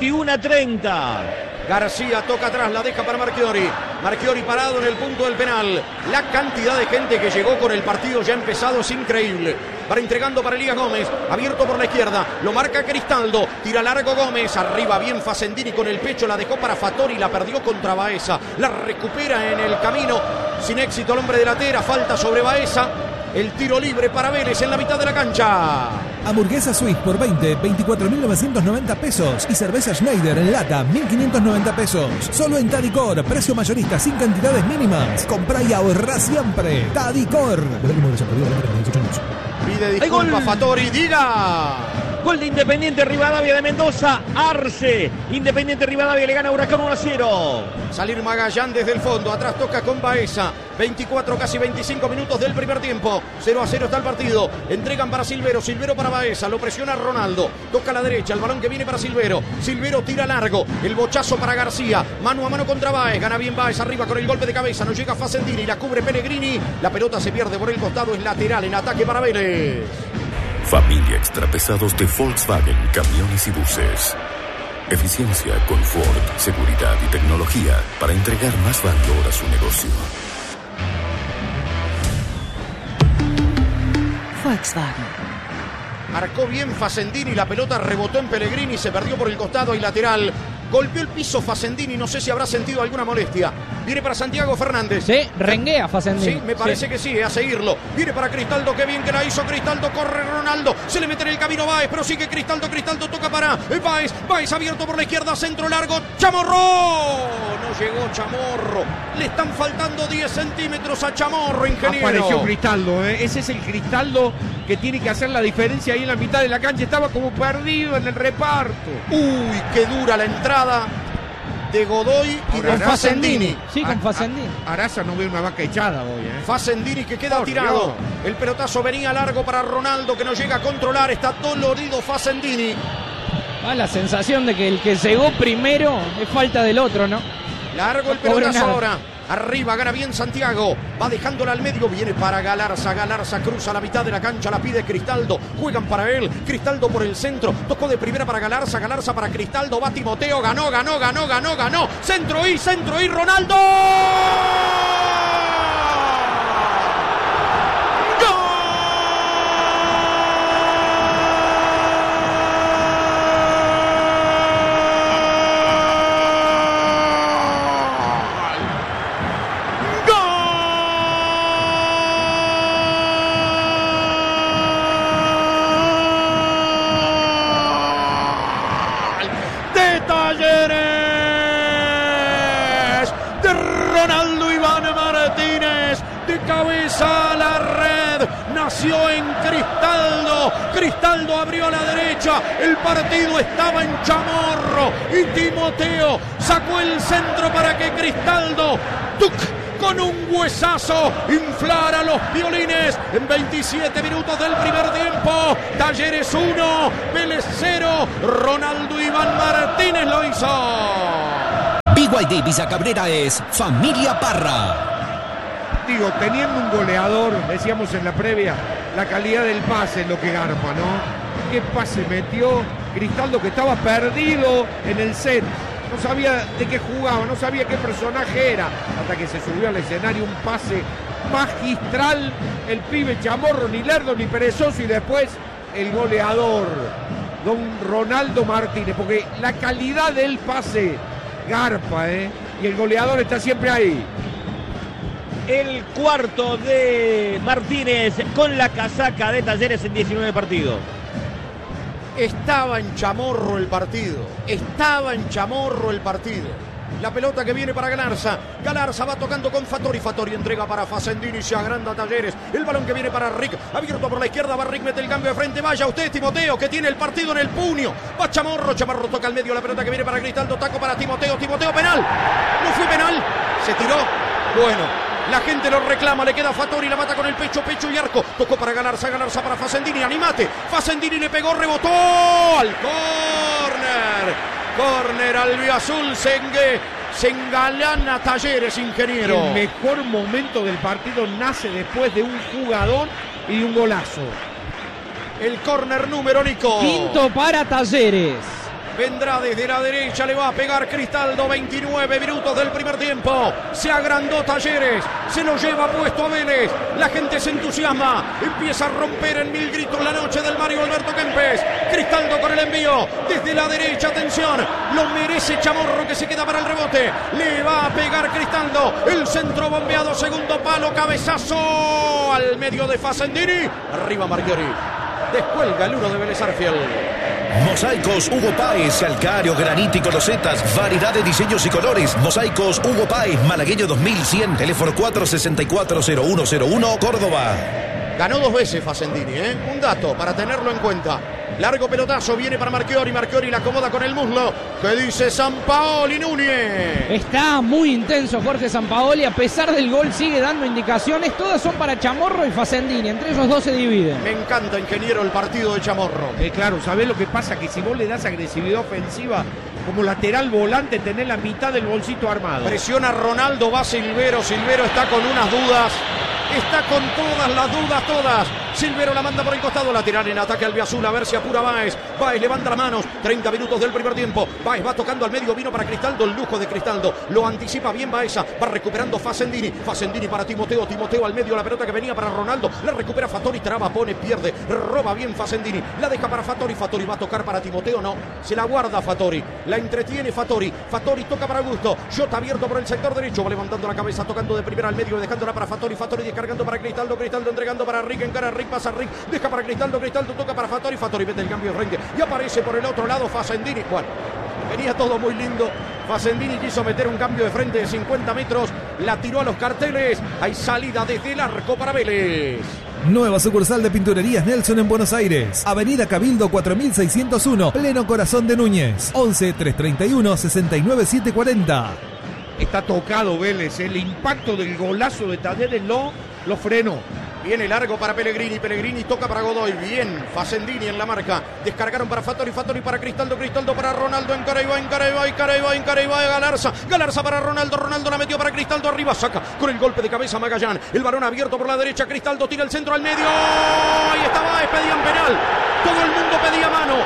J: 21:30.
A: García toca atrás, la deja para Marchiori. Marchiori parado en el punto del penal. La cantidad de gente que llegó con el partido ya empezado es increíble. Va entregando para Elías Gómez, abierto por la izquierda, lo marca Cristaldo, tira largo Gómez, arriba bien Facendini con el pecho, la dejó para Fattori, la perdió contra Baeza, la recupera en el camino, sin éxito el hombre de la Tera, falta sobre Baeza. El tiro libre para Vélez en la mitad de la cancha.
G: Hamburguesa Swiss por 24.990 pesos. Y cerveza Schneider en lata, 1.590 pesos. Solo en Tadicor, precio mayorista sin cantidades mínimas. Comprá y ahorrá siempre. Tadicor.
A: Pide disculpas Fattori, diga.
J: Gol de Independiente Rivadavia de Mendoza, Arce. Independiente Rivadavia le gana a Huracán 1-0.
A: Salir Magallán desde el fondo, atrás toca con Baeza. 24, casi 25 minutos del primer tiempo. 0-0 está el partido. Entregan para Silvero, Silvero para Baeza. Lo presiona Ronaldo. Toca a la derecha, el balón que viene para Silvero. Silvero tira largo. El bochazo para García. Mano a mano contra Baez. Gana bien Baez arriba con el golpe de cabeza. No llega Facendini, la cubre Pellegrini. La pelota se pierde por el costado. Es lateral en ataque para Vélez.
I: Familia Extrapesados de Volkswagen, camiones y buses. Eficiencia, confort, seguridad y tecnología para entregar más valor a su negocio.
T: Volkswagen.
A: Marcó bien Facendini, la pelota rebotó en Pellegrini, se perdió por el costado y lateral. Golpeó el piso Facendini, no sé si habrá sentido alguna molestia. Viene para Santiago Fernández.
D: Sí, renguea Facendini.
A: Sí, me parece que sí, a seguirlo. Viene para Cristaldo, qué bien que la hizo Cristaldo, corre Ronaldo. Se le mete en el camino Baez, pero sigue Cristaldo, Cristaldo toca para Baez. Baez abierto por la izquierda, centro largo, Chamorro. No llegó Chamorro. Le están faltando 10 centímetros a Chamorro, ingeniero.
B: Apareció Cristaldo, ese es el Cristaldo que tiene que hacer la diferencia ahí en la mitad de la cancha. Estaba como perdido en el reparto.
A: Uy, qué dura la entrada de Godoy y de Facendini.
D: Sí, con Facendini.
B: Araza no ve una vaca echada hoy.
A: Facendini que queda tirado.
B: Dios.
A: El pelotazo venía largo para Ronaldo que no llega a controlar. Está dolorido Facendini.
D: La sensación de que el que llegó primero es falta del otro, ¿no?
A: Largo el pelotazo ahora. Arriba, gana bien Santiago. Va dejándola al medio. Viene para Galarza. Galarza cruza la mitad de la cancha. La pide Cristaldo. Juegan para él. Cristaldo por el centro. Tocó de primera para Galarza. Galarza para Cristaldo. Va Timoteo. Ganó. Centro y Ronaldo. Nació en Cristaldo. Cristaldo abrió a la derecha. El partido estaba en Chamorro. Y Timoteo sacó el centro para que Cristaldo con un huesazo, inflar a los violines en 27 minutos del primer tiempo. Talleres 1, Vélez 0, Ronaldo Iván Martínez lo hizo.
K: BYD Villa Cabrera es Familia Parra.
B: Digo, teniendo un goleador, decíamos en la previa, la calidad del pase es lo que garpa, ¿no? ¿Qué pase metió Cristaldo, que estaba perdido en el set? No sabía de qué jugaba, no sabía qué personaje era, hasta que se subió al escenario. Un pase magistral, el pibe Chamorro, ni lerdo ni perezoso, y después el goleador, don Ronaldo Martínez, porque la calidad del pase garpa, y el goleador está siempre ahí.
J: El cuarto de Martínez con la casaca de Talleres en 19 partidos.
A: Estaba en Chamorro el partido. Estaba en Chamorro el partido. La pelota que viene para Galarza. Galarza va tocando con Fattori. Fattori entrega para Facendini. Se agranda Talleres. El balón que viene para Rick. Abierto por la izquierda. Va Rick, mete el cambio de frente. Vaya usted, Timoteo, que tiene el partido en el puño. Va Chamorro. Chamorro toca al medio. La pelota que viene para Cristaldo. Taco para Timoteo. Timoteo, penal. No fue penal. Se tiró. Bueno. La gente lo reclama, le queda Fattori, la mata con el pecho, pecho y arco. Tocó para Galarza, Galarza para Facendini, animate. Facendini le pegó, rebotó al córner. Córner albiazul, se engalana Talleres, ingeniero.
B: El mejor momento del partido nace después de un jugador y un golazo.
A: El córner número, Nico.
D: Quinto para Talleres.
A: Vendrá desde la derecha, le va a pegar Cristaldo. 29 minutos del primer tiempo. Se agrandó Talleres, se lo lleva puesto a Vélez. La gente se entusiasma, empieza a romper en mil gritos la noche del Mario Alberto Kempes. Cristaldo con el envío desde la derecha, atención, lo merece Chamorro, que se queda para el rebote. Le va a pegar Cristaldo, el centro bombeado, segundo palo, cabezazo al medio de Facendini. Arriba Marchiori, descuelga el uno de Vélez Arfield.
C: Mosaicos Hugo Páez, calcáreo, granítico, losetas, variedad de diseños y colores. Mosaicos Hugo Páez, Malagueño 2100, teléfono 464-0101, Córdoba.
A: Ganó 2 veces Facendini, un dato para tenerlo en cuenta. Largo pelotazo, viene para Marchiori. Marchiori la acomoda con el muslo. ¿Qué dice Sampaoli, Núñez?
D: Está muy intenso Jorge Sampaoli. A pesar del gol sigue dando indicaciones. Todas son para Chamorro y Facendini. Entre ellos dos se dividen.
A: Me encanta, ingeniero, el partido de Chamorro.
B: Claro, ¿sabés lo que pasa? Que si vos le das agresividad ofensiva como lateral volante, tenés la mitad del bolsito armado.
A: Presiona Ronaldo, va Silvero. Silvero está con unas dudas. Está con todas las dudas, todas. Silvero la manda por el costado, lateral en ataque albiazul, a ver si apura Báez. Báez levanta las manos, 30 minutos del primer tiempo. Báez va tocando al medio, vino para Cristaldo, el lujo de Cristaldo. Lo anticipa bien Baeza, va recuperando Facendini. Facendini para Timoteo, Timoteo al medio, la pelota que venía para Ronaldo. La recupera Fattori, traba, pone, pierde. Roba bien Facendini, la deja para Fattori. Fattori va a tocar para Timoteo, no. Se la guarda Fattori, la entretiene Fattori. Fattori toca para Augusto. Jota abierto por el sector derecho, va levantando la cabeza, tocando de primera al medio, dejándola para Fattori. Fattori descargando para Cristaldo, Cristaldo entregando para Rick, encara Rick, pasa Rick, deja para Cristaldo, Cristaldo toca para Fattori, Fattori mete el cambio de frente y aparece por el otro lado Facendini. Bueno, venía todo muy lindo. Facendini quiso meter un cambio de frente de 50 metros, la tiró a los carteles. Hay salida desde el arco para Vélez.
G: Nueva sucursal de Pinturerías Nelson en Buenos Aires. Avenida Cabildo 4601, pleno corazón de Núñez. 11 331 69740.
B: Está tocado Vélez, el impacto del golazo de Talleres lo frenó.
A: Viene largo para Pellegrini, Pellegrini toca para Godoy, bien, Facendini en la marca, descargaron para Fattori, Fattori para Cristaldo, Cristaldo para Ronaldo, Encareibá, Galarza, Galarza para Ronaldo, Ronaldo la metió para Cristaldo, arriba, saca con el golpe de cabeza Magallán, el balón abierto por la derecha, Cristaldo tira el centro al medio, ahí estaba, pedían penal, todo el mundo pedía mano,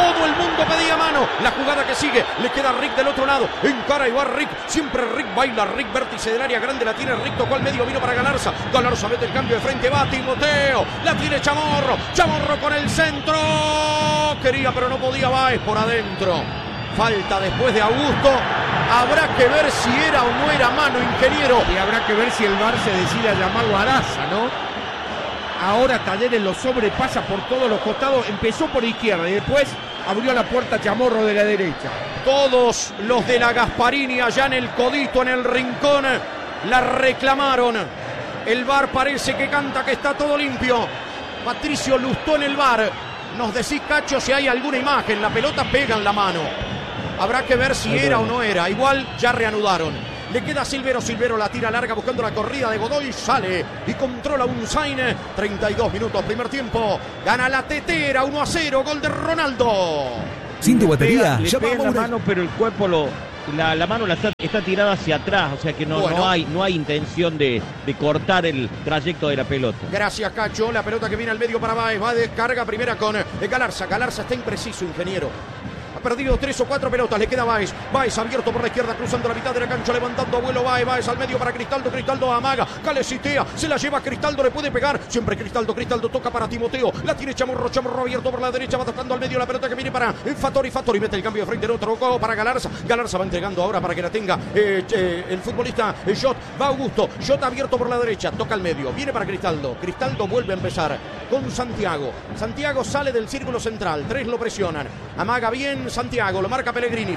A: la jugada que sigue, le queda Rick del otro lado, Encareibá Rick, siempre Rick baila, Rick vértice del área grande, la tiene Rick, tocó al medio, vino para Galarza, Galarza mete el cambio de frente, va Timoteo, la tiene Chamorro, Chamorro con el centro, quería pero no podía, Báez por adentro, falta después de Augusto, habrá que ver si era o no era mano, ingeniero.
B: Y habrá que ver si el VAR se decide a llamarlo a Araza, ¿no? Ahora Talleres lo sobrepasa por todos los costados, empezó por izquierda y después abrió la puerta Chamorro de la derecha.
A: Todos los de la Gasparini allá en el codito, en el rincón, la reclamaron. El VAR parece que canta que está todo limpio. Patricio Lustó en el VAR. Nos decís, Cacho, si hay alguna imagen. La pelota pega en la mano. Habrá que ver si era o no era. Igual ya reanudaron. Le queda Silvero. Silvero la tira larga buscando la corrida de Godoy. Sale y controla Unzain. 32 minutos primer tiempo. Gana la Tetera 1-0. Gol de Ronaldo.
G: Sin tu batería,
J: le pega la mano, pero el cuerpo la mano está tirada hacia atrás, o sea que no hay intención de cortar el trayecto de la pelota.
A: Gracias, Cacho. La pelota que viene al medio para Báez. Va de carga primera con Galarza. Galarza está impreciso, ingeniero. Ha perdido 3 o 4 pelotas, le queda Báez. Báez abierto por la izquierda, cruzando la mitad de la cancha, levantando a vuelo Báez. Báez al medio para Cristaldo. Cristaldo amaga, calecitea, se la lleva Cristaldo, le puede pegar. Siempre Cristaldo toca para Timoteo. La tiene Chamorro abierto por la derecha, va tocando al medio la pelota que viene para Fattori. Fattori mete el cambio de frente, el otro para Galarza. Galarza va entregando ahora para que la tenga el futbolista Jot. Va Augusto, Jot abierto por la derecha, toca al medio, viene para Cristaldo. Cristaldo vuelve a empezar con Santiago. Santiago sale del círculo central, 3 lo presionan. Amaga bien Santiago, lo marca Pellegrini.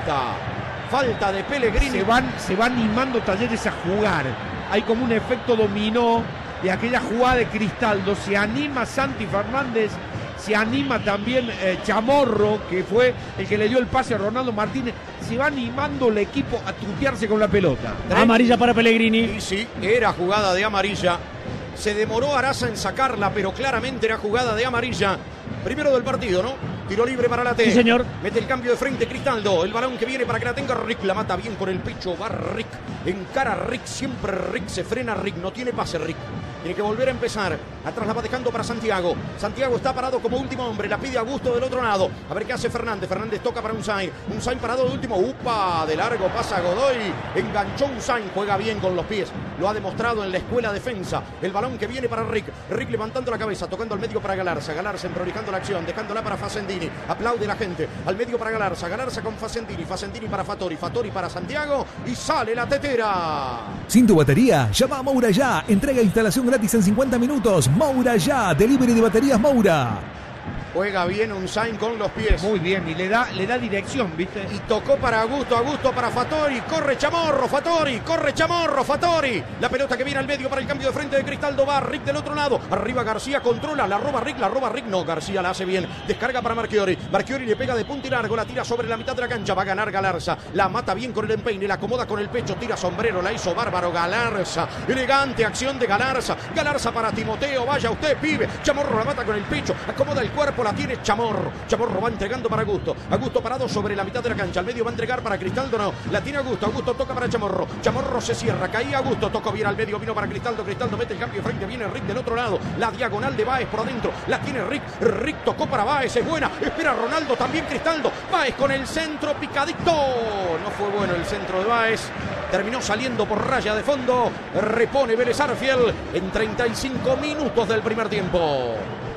A: Falta de Pellegrini.
B: Se van animando Talleres a jugar. Hay como un efecto dominó de aquella jugada de Cristaldo. Se anima Santi Fernández, se anima también Chamorro, que fue el que le dio el pase a Ronaldo Martínez. Se va animando el equipo a tutearse con la pelota.
E: Amarilla para Pellegrini.
A: Y sí, era jugada de amarilla. Se demoró Araza en sacarla, pero claramente era jugada de amarilla. Primero del partido, ¿no? Tiro libre para la T.
E: Sí, señor.
A: Mete el cambio de frente Cristaldo. El balón que viene para que la tenga Rick. La mata bien con el pecho. Va Rick. Encara Rick. Siempre Rick. Se frena Rick. No tiene pase Rick. Tiene que volver a empezar. Atrás la va dejando para Santiago. Santiago está parado como último hombre. La pide Augusto del otro lado. A ver qué hace Fernández. Fernández toca para Unzain. Unzain parado de último. ¡Upa! De largo pasa Godoy. Enganchó Unzain. Juega bien con los pies. Lo ha demostrado en la escuela defensa. El balón que viene para Rick. Rick levantando la cabeza. Tocando al medio para Galarza. Galarza emprolijando la acción. Dejándola para Facendini. Aplaude la gente. Al medio para Galarza. Galarza con Facendini. Facendini para Fattori. Fattori para Santiago. Y sale la Tetera.
G: Sin tu batería, llama a Moura ya. Entrega e instalación gratis en 50 minutos. Moura ya. Delivery de baterías Moura.
A: Juega bien Unzain con los pies.
B: Muy bien, y le da dirección, ¿viste?
A: Y tocó para Augusto, Augusto para Fattori. Corre Chamorro, Fattori. Corre Chamorro, Fattori. La pelota que viene al medio para el cambio de frente de Cristaldo. Va Rick del otro lado. Arriba García controla. La roba Rick. No, García la hace bien. Descarga para Marchiori. Marchiori le pega de punta y largo. La tira sobre la mitad de la cancha. Va a ganar Galarza. La mata bien con el empeine. La acomoda con el pecho. Tira sombrero. La hizo bárbaro Galarza. Elegante acción de Galarza. Galarza para Timoteo. Vaya usted, pibe. Chamorro la mata con el pecho. Acomoda el cuerpo. La tiene Chamorro. Chamorro va entregando para Augusto. Augusto parado sobre la mitad de la cancha. Al medio va a entregar para Cristaldo. No. La tiene Augusto. Augusto toca para Chamorro. Chamorro se cierra. Caía Augusto. Tocó bien al medio. Vino para Cristaldo. Cristaldo mete el cambio de frente. Viene Rick del otro lado. La diagonal de Báez por adentro. La tiene Rick. Rick tocó para Báez. Es buena. Espera Ronaldo. También Cristaldo. Báez con el centro picadito. No fue bueno el centro de Báez. Terminó saliendo por raya de fondo. Repone Vélez Arfiel en 35 minutos del primer tiempo.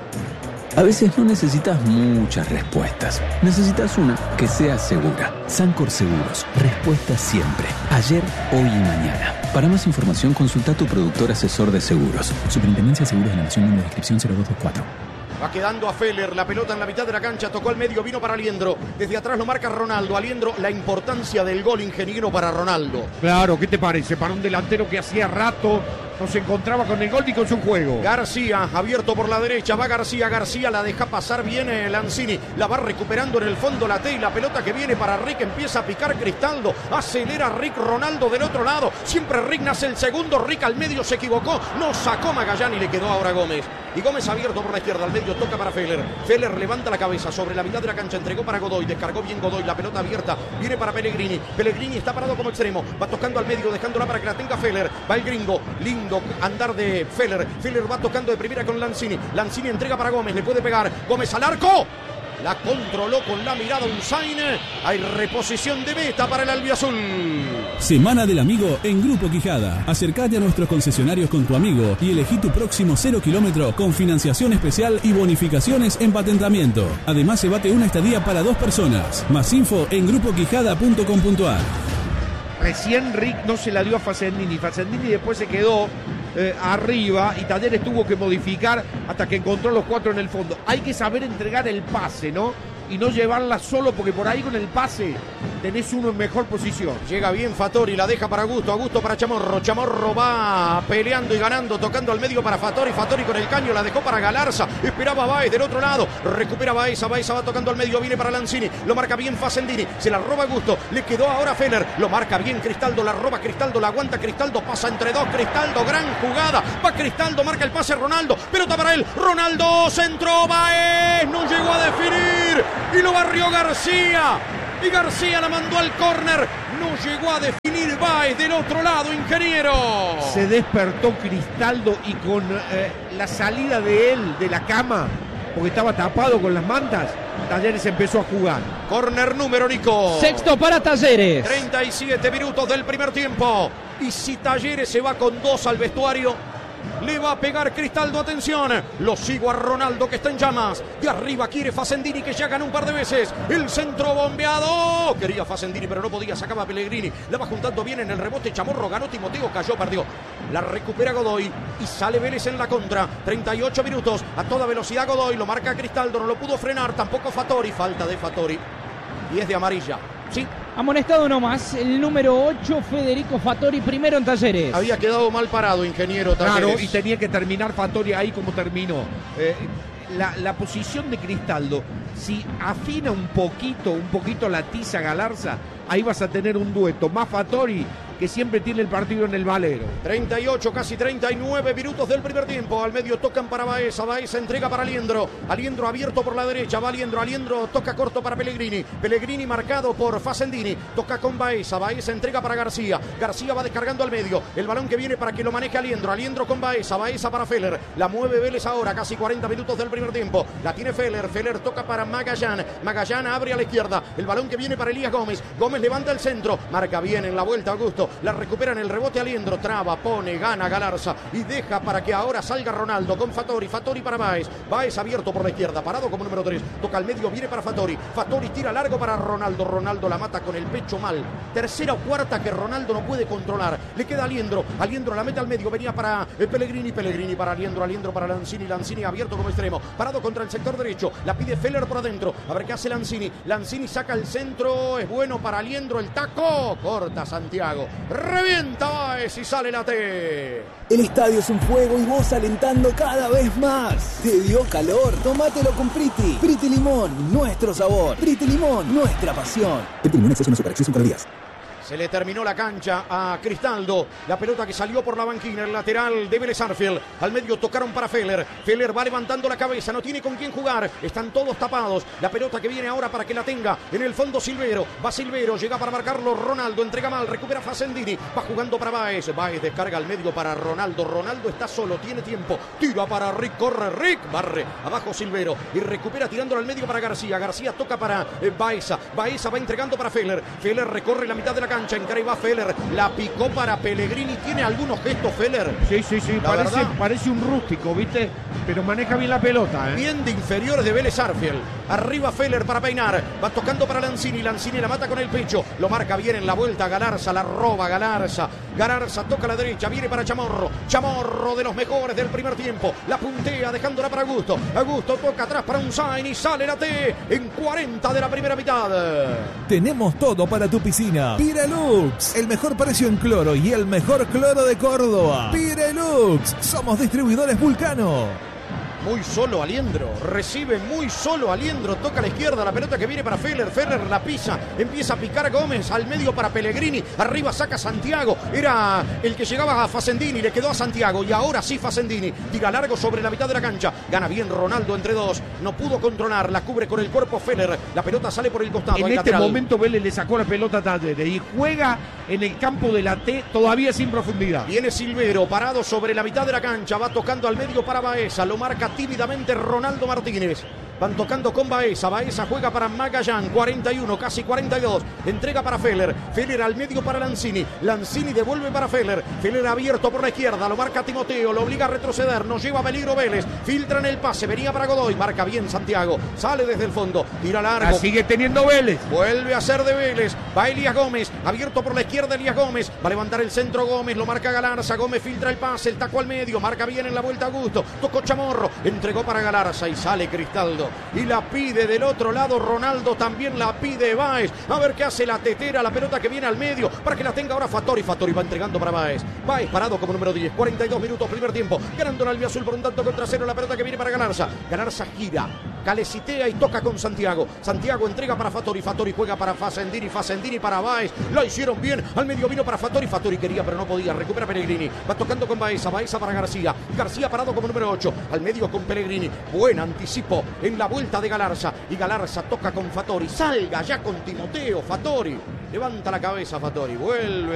L: A veces no necesitas muchas respuestas. Necesitas una que sea segura. Sancor Seguros. Respuesta siempre. Ayer, hoy y mañana. Para más información, consulta a tu productor asesor de seguros. Superintendencia de Seguros de la Nación, número de inscripción 0224.
A: Va quedando a Feller, la pelota en la mitad de la cancha, tocó al medio, vino para Aliendro. Desde atrás lo marca Ronaldo. Aliendro, la importancia del gol, ingeniero, para Ronaldo.
B: Claro, ¿qué te parece? Para un delantero que hacía rato no se encontraba con el gol ni con su juego.
A: García, abierto por la derecha, va García, García la deja pasar bien Lanzini, la va recuperando en el fondo la T y la pelota que viene para Rick, empieza a picar Cristaldo, acelera Rick, Ronaldo del otro lado, siempre Rick nace el segundo, Rick al medio se equivocó, no sacó Magallán y le quedó ahora Gómez. Y Gómez abierto por la izquierda, al medio toca para Feller. Feller levanta la cabeza sobre la mitad de la cancha, entregó para Godoy, descargó bien Godoy, la pelota abierta, viene para Pellegrini. Pellegrini está parado como extremo, va tocando al medio, dejándola para que la tenga Feller. Va el gringo, lindo andar de Feller. Feller va tocando de primera con Lanzini. Lanzini entrega para Gómez, le puede pegar. Gómez al arco. La controló con la mirada Unzain. Hay reposición de meta para el albiazul.
M: Semana del Amigo en Grupo Quijada. Acércate a nuestros concesionarios con tu amigo y elegí tu próximo 0 kilómetro con financiación especial y bonificaciones en patentamiento. Además, se bate una estadía para 2 personas. Más info en grupoquijada.com.ar.
B: Recién Rick no se la dio a Facendini. Facendini después se quedó arriba y Talleres tuvo que modificar hasta que encontró los 4 en el fondo. Hay que saber entregar el pase, ¿no? Y no llevarla solo, porque por ahí con el pase tenés uno en mejor posición.
A: Llega bien Fattori, la deja para Augusto, Augusto para Chamorro, Chamorro va peleando y ganando, tocando al medio para Fattori, Fattori con el caño, la dejó para Galarza, esperaba a Baez del otro lado, recupera Baeza, Baeza va tocando al medio, viene para Lanzini, lo marca bien Fasendini, se la roba Augusto, le quedó ahora Feller, lo marca bien Cristaldo, la roba Cristaldo, la aguanta Cristaldo, pasa entre dos, Cristaldo, gran jugada, va Cristaldo, marca el pase Ronaldo, pelota para él, Ronaldo, centro, Baez, no llegó a definir, y lo barrió García. Y García la mandó al córner. No llegó a definir Baez del otro lado, ingeniero.
B: Se despertó Cristaldo y con la salida de él de la cama, porque estaba tapado con las mantas, Talleres empezó a jugar.
A: Córner número, Nico.
D: Sexto para Talleres.
A: 37 minutos del primer tiempo. Y si Talleres se va con 2 al vestuario, le va a pegar Cristaldo, atención. Lo sigo a Ronaldo que está en llamas. De arriba quiere Fasendini que ya ganó un par de veces. El centro bombeado. Quería Fasendini pero no podía, sacaba Pellegrini. La va juntando bien en el rebote. Chamorro ganó, Timoteo cayó, perdió. La recupera Godoy y sale Vélez en la contra. 38 minutos a toda velocidad Godoy. Lo marca Cristaldo, no lo pudo frenar. Tampoco Fattori, falta de Fattori. Y es de amarilla. Sí.
D: Amonestado nomás, el número 8, Federico Fattori, primero en Talleres.
A: Había quedado mal parado, ingeniero Talleres.
B: Claro, y tenía que terminar Fattori ahí como terminó. La posición de Cristaldo, si afina un poquito la tiza Galarza, ahí vas a tener un dueto. Más Fattori, que siempre tiene el partido en el valero.
A: 38, casi 39 minutos del primer tiempo. Al medio tocan para Baeza. Baeza entrega para Aliendro. Aliendro abierto por la derecha. Va Aliendro. Aliendro toca corto para Pellegrini. Pellegrini marcado por Fasendini. Toca con Baeza. Baeza entrega para García. García va descargando al medio. El balón que viene para que lo maneje Aliendro. Aliendro con Baeza. Baeza para Feller. La mueve Vélez ahora. Casi 40 minutos del primer tiempo. La tiene Feller. Feller toca para Magallán. Magallán abre a la izquierda. El balón que viene para Elías Gómez. Gómez levanta el centro. Marca bien en la vuelta Augusto. La recupera en el rebote Aliendro, traba, pone, gana Galarza y deja para que ahora salga Ronaldo con Fattori, Fattori para Baez, Baez abierto por la izquierda, parado como número 3, toca al medio, viene para Fattori, Fattori tira largo para Ronaldo, Ronaldo la mata con el pecho mal, tercera o cuarta que Ronaldo no puede controlar, le queda Aliendro, Aliendro la mete al medio, venía para Pellegrini, Pellegrini para Aliendro, Aliendro para Lanzini, Lanzini abierto como extremo, parado contra el sector derecho, la pide Feller por adentro, a ver qué hace Lanzini, Lanzini saca el centro, es bueno para Aliendro, el taco, corta Santiago, revienta Baez y sale la T.
N: El estadio es un fuego y vos alentando cada vez más. ¿Te dio calor? Tómatelo con Priti. Priti Limón, nuestro sabor. Priti Limón, nuestra pasión.
R: Priti Limón exceso no superacceso con calorías.
A: Se le terminó la cancha a Cristaldo. La pelota que salió por la banquina, el lateral de Vélez Arfield. Al medio tocaron para Feller. Feller va levantando la cabeza, no tiene con quién jugar. Están todos tapados. La pelota que viene ahora para que la tenga. En el fondo Silvero. Va Silvero, llega para marcarlo Ronaldo. Entrega mal, recupera Fasendini. Va jugando para Baez. Baez descarga al medio para Ronaldo. Ronaldo está solo, tiene tiempo. Tira para Rick, corre Rick. Barre. Abajo Silvero. Y recupera tirándolo al medio para García. García toca para Baeza. Baeza va entregando para Feller. Feller recorre la mitad de la cancha, encara y va Feller, la picó para Pellegrini, tiene algunos gestos Feller.
B: Sí, parece un rústico, ¿viste? Pero maneja bien la pelota,
A: Bien de inferiores de Vélez Arfield. Arriba Feller para peinar, va tocando para Lanzini, Lanzini la mata con el pecho, lo marca bien en la vuelta Galarza, la roba Galarza, Galarza toca a la derecha, viene para Chamorro, Chamorro de los mejores del primer tiempo, la puntea dejándola para Augusto, Augusto toca atrás para Unzain y sale la T en 40 de la primera mitad.
G: Tenemos todo para tu piscina. Pirelux, el mejor precio en cloro y el mejor cloro de Córdoba. Pirelux, somos distribuidores Vulcano.
A: Muy solo Aliendro, recibe muy solo Aliendro, toca a la izquierda, la pelota que viene para Feller, Feller la pisa, empieza a picar Gómez, al medio para Pellegrini, arriba saca Santiago, era el que llegaba a Fasendini, le quedó a Santiago y ahora sí Fasendini, tira largo sobre la mitad de la cancha, gana bien Ronaldo entre dos, no pudo controlar, la cubre con el cuerpo Feller, la pelota sale por el costado.
B: En este momento Vélez le sacó la pelota a Talleres y juega en el campo de la T todavía sin profundidad.
A: Viene Silvero, parado sobre la mitad de la cancha, va tocando al medio para Baeza, lo marca tímidamente Ronaldo Martínez. Van tocando con Baeza. Baeza juega para Magallán. 41, casi 42. Entrega para Feller. Feller al medio para Lanzini. Lanzini devuelve para Feller. Feller abierto por la izquierda. Lo marca Timoteo. Lo obliga a retroceder. Nos lleva a peligro Vélez. Filtran el pase. Venía para Godoy. Marca bien Santiago. Sale desde el fondo. Tira largo.
B: La sigue teniendo Vélez.
A: Vuelve a ser de Vélez. Va Elías Gómez. Abierto por la izquierda Elías Gómez. Va a levantar el centro Gómez. Lo marca Galarza. Gómez filtra el pase. El taco al medio. Marca bien en la vuelta Augusto. Tocó Chamorro. Entregó para Galarza y sale Cristaldo. Ronaldo. Y la pide del otro lado Ronaldo, también la pide Báez. A ver qué hace la tetera, la pelota que viene al medio para que la tenga ahora Fattori. Fattori va entregando para Báez. Báez parado como número 10. 42 minutos, primer tiempo. Ganando en Albiazul por un tanto contra cero. La pelota que viene para Galarza. Galarza gira, calecitea y toca con Santiago. Santiago entrega para Fattori. Fattori juega para Fasendini. Fasendini para Báez. Lo hicieron bien. Al medio vino para Fattori. Fattori quería pero no podía. Recupera Pellegrini. Va tocando con Baeza. Baeza para García. García parado como número 8. Al medio con Pellegrini. Buen anticipo en la vuelta de Galarza. Y Galarza toca con Fattori. Salga ya con Timoteo. Fattori. Levanta la cabeza Fattori. Vuelve.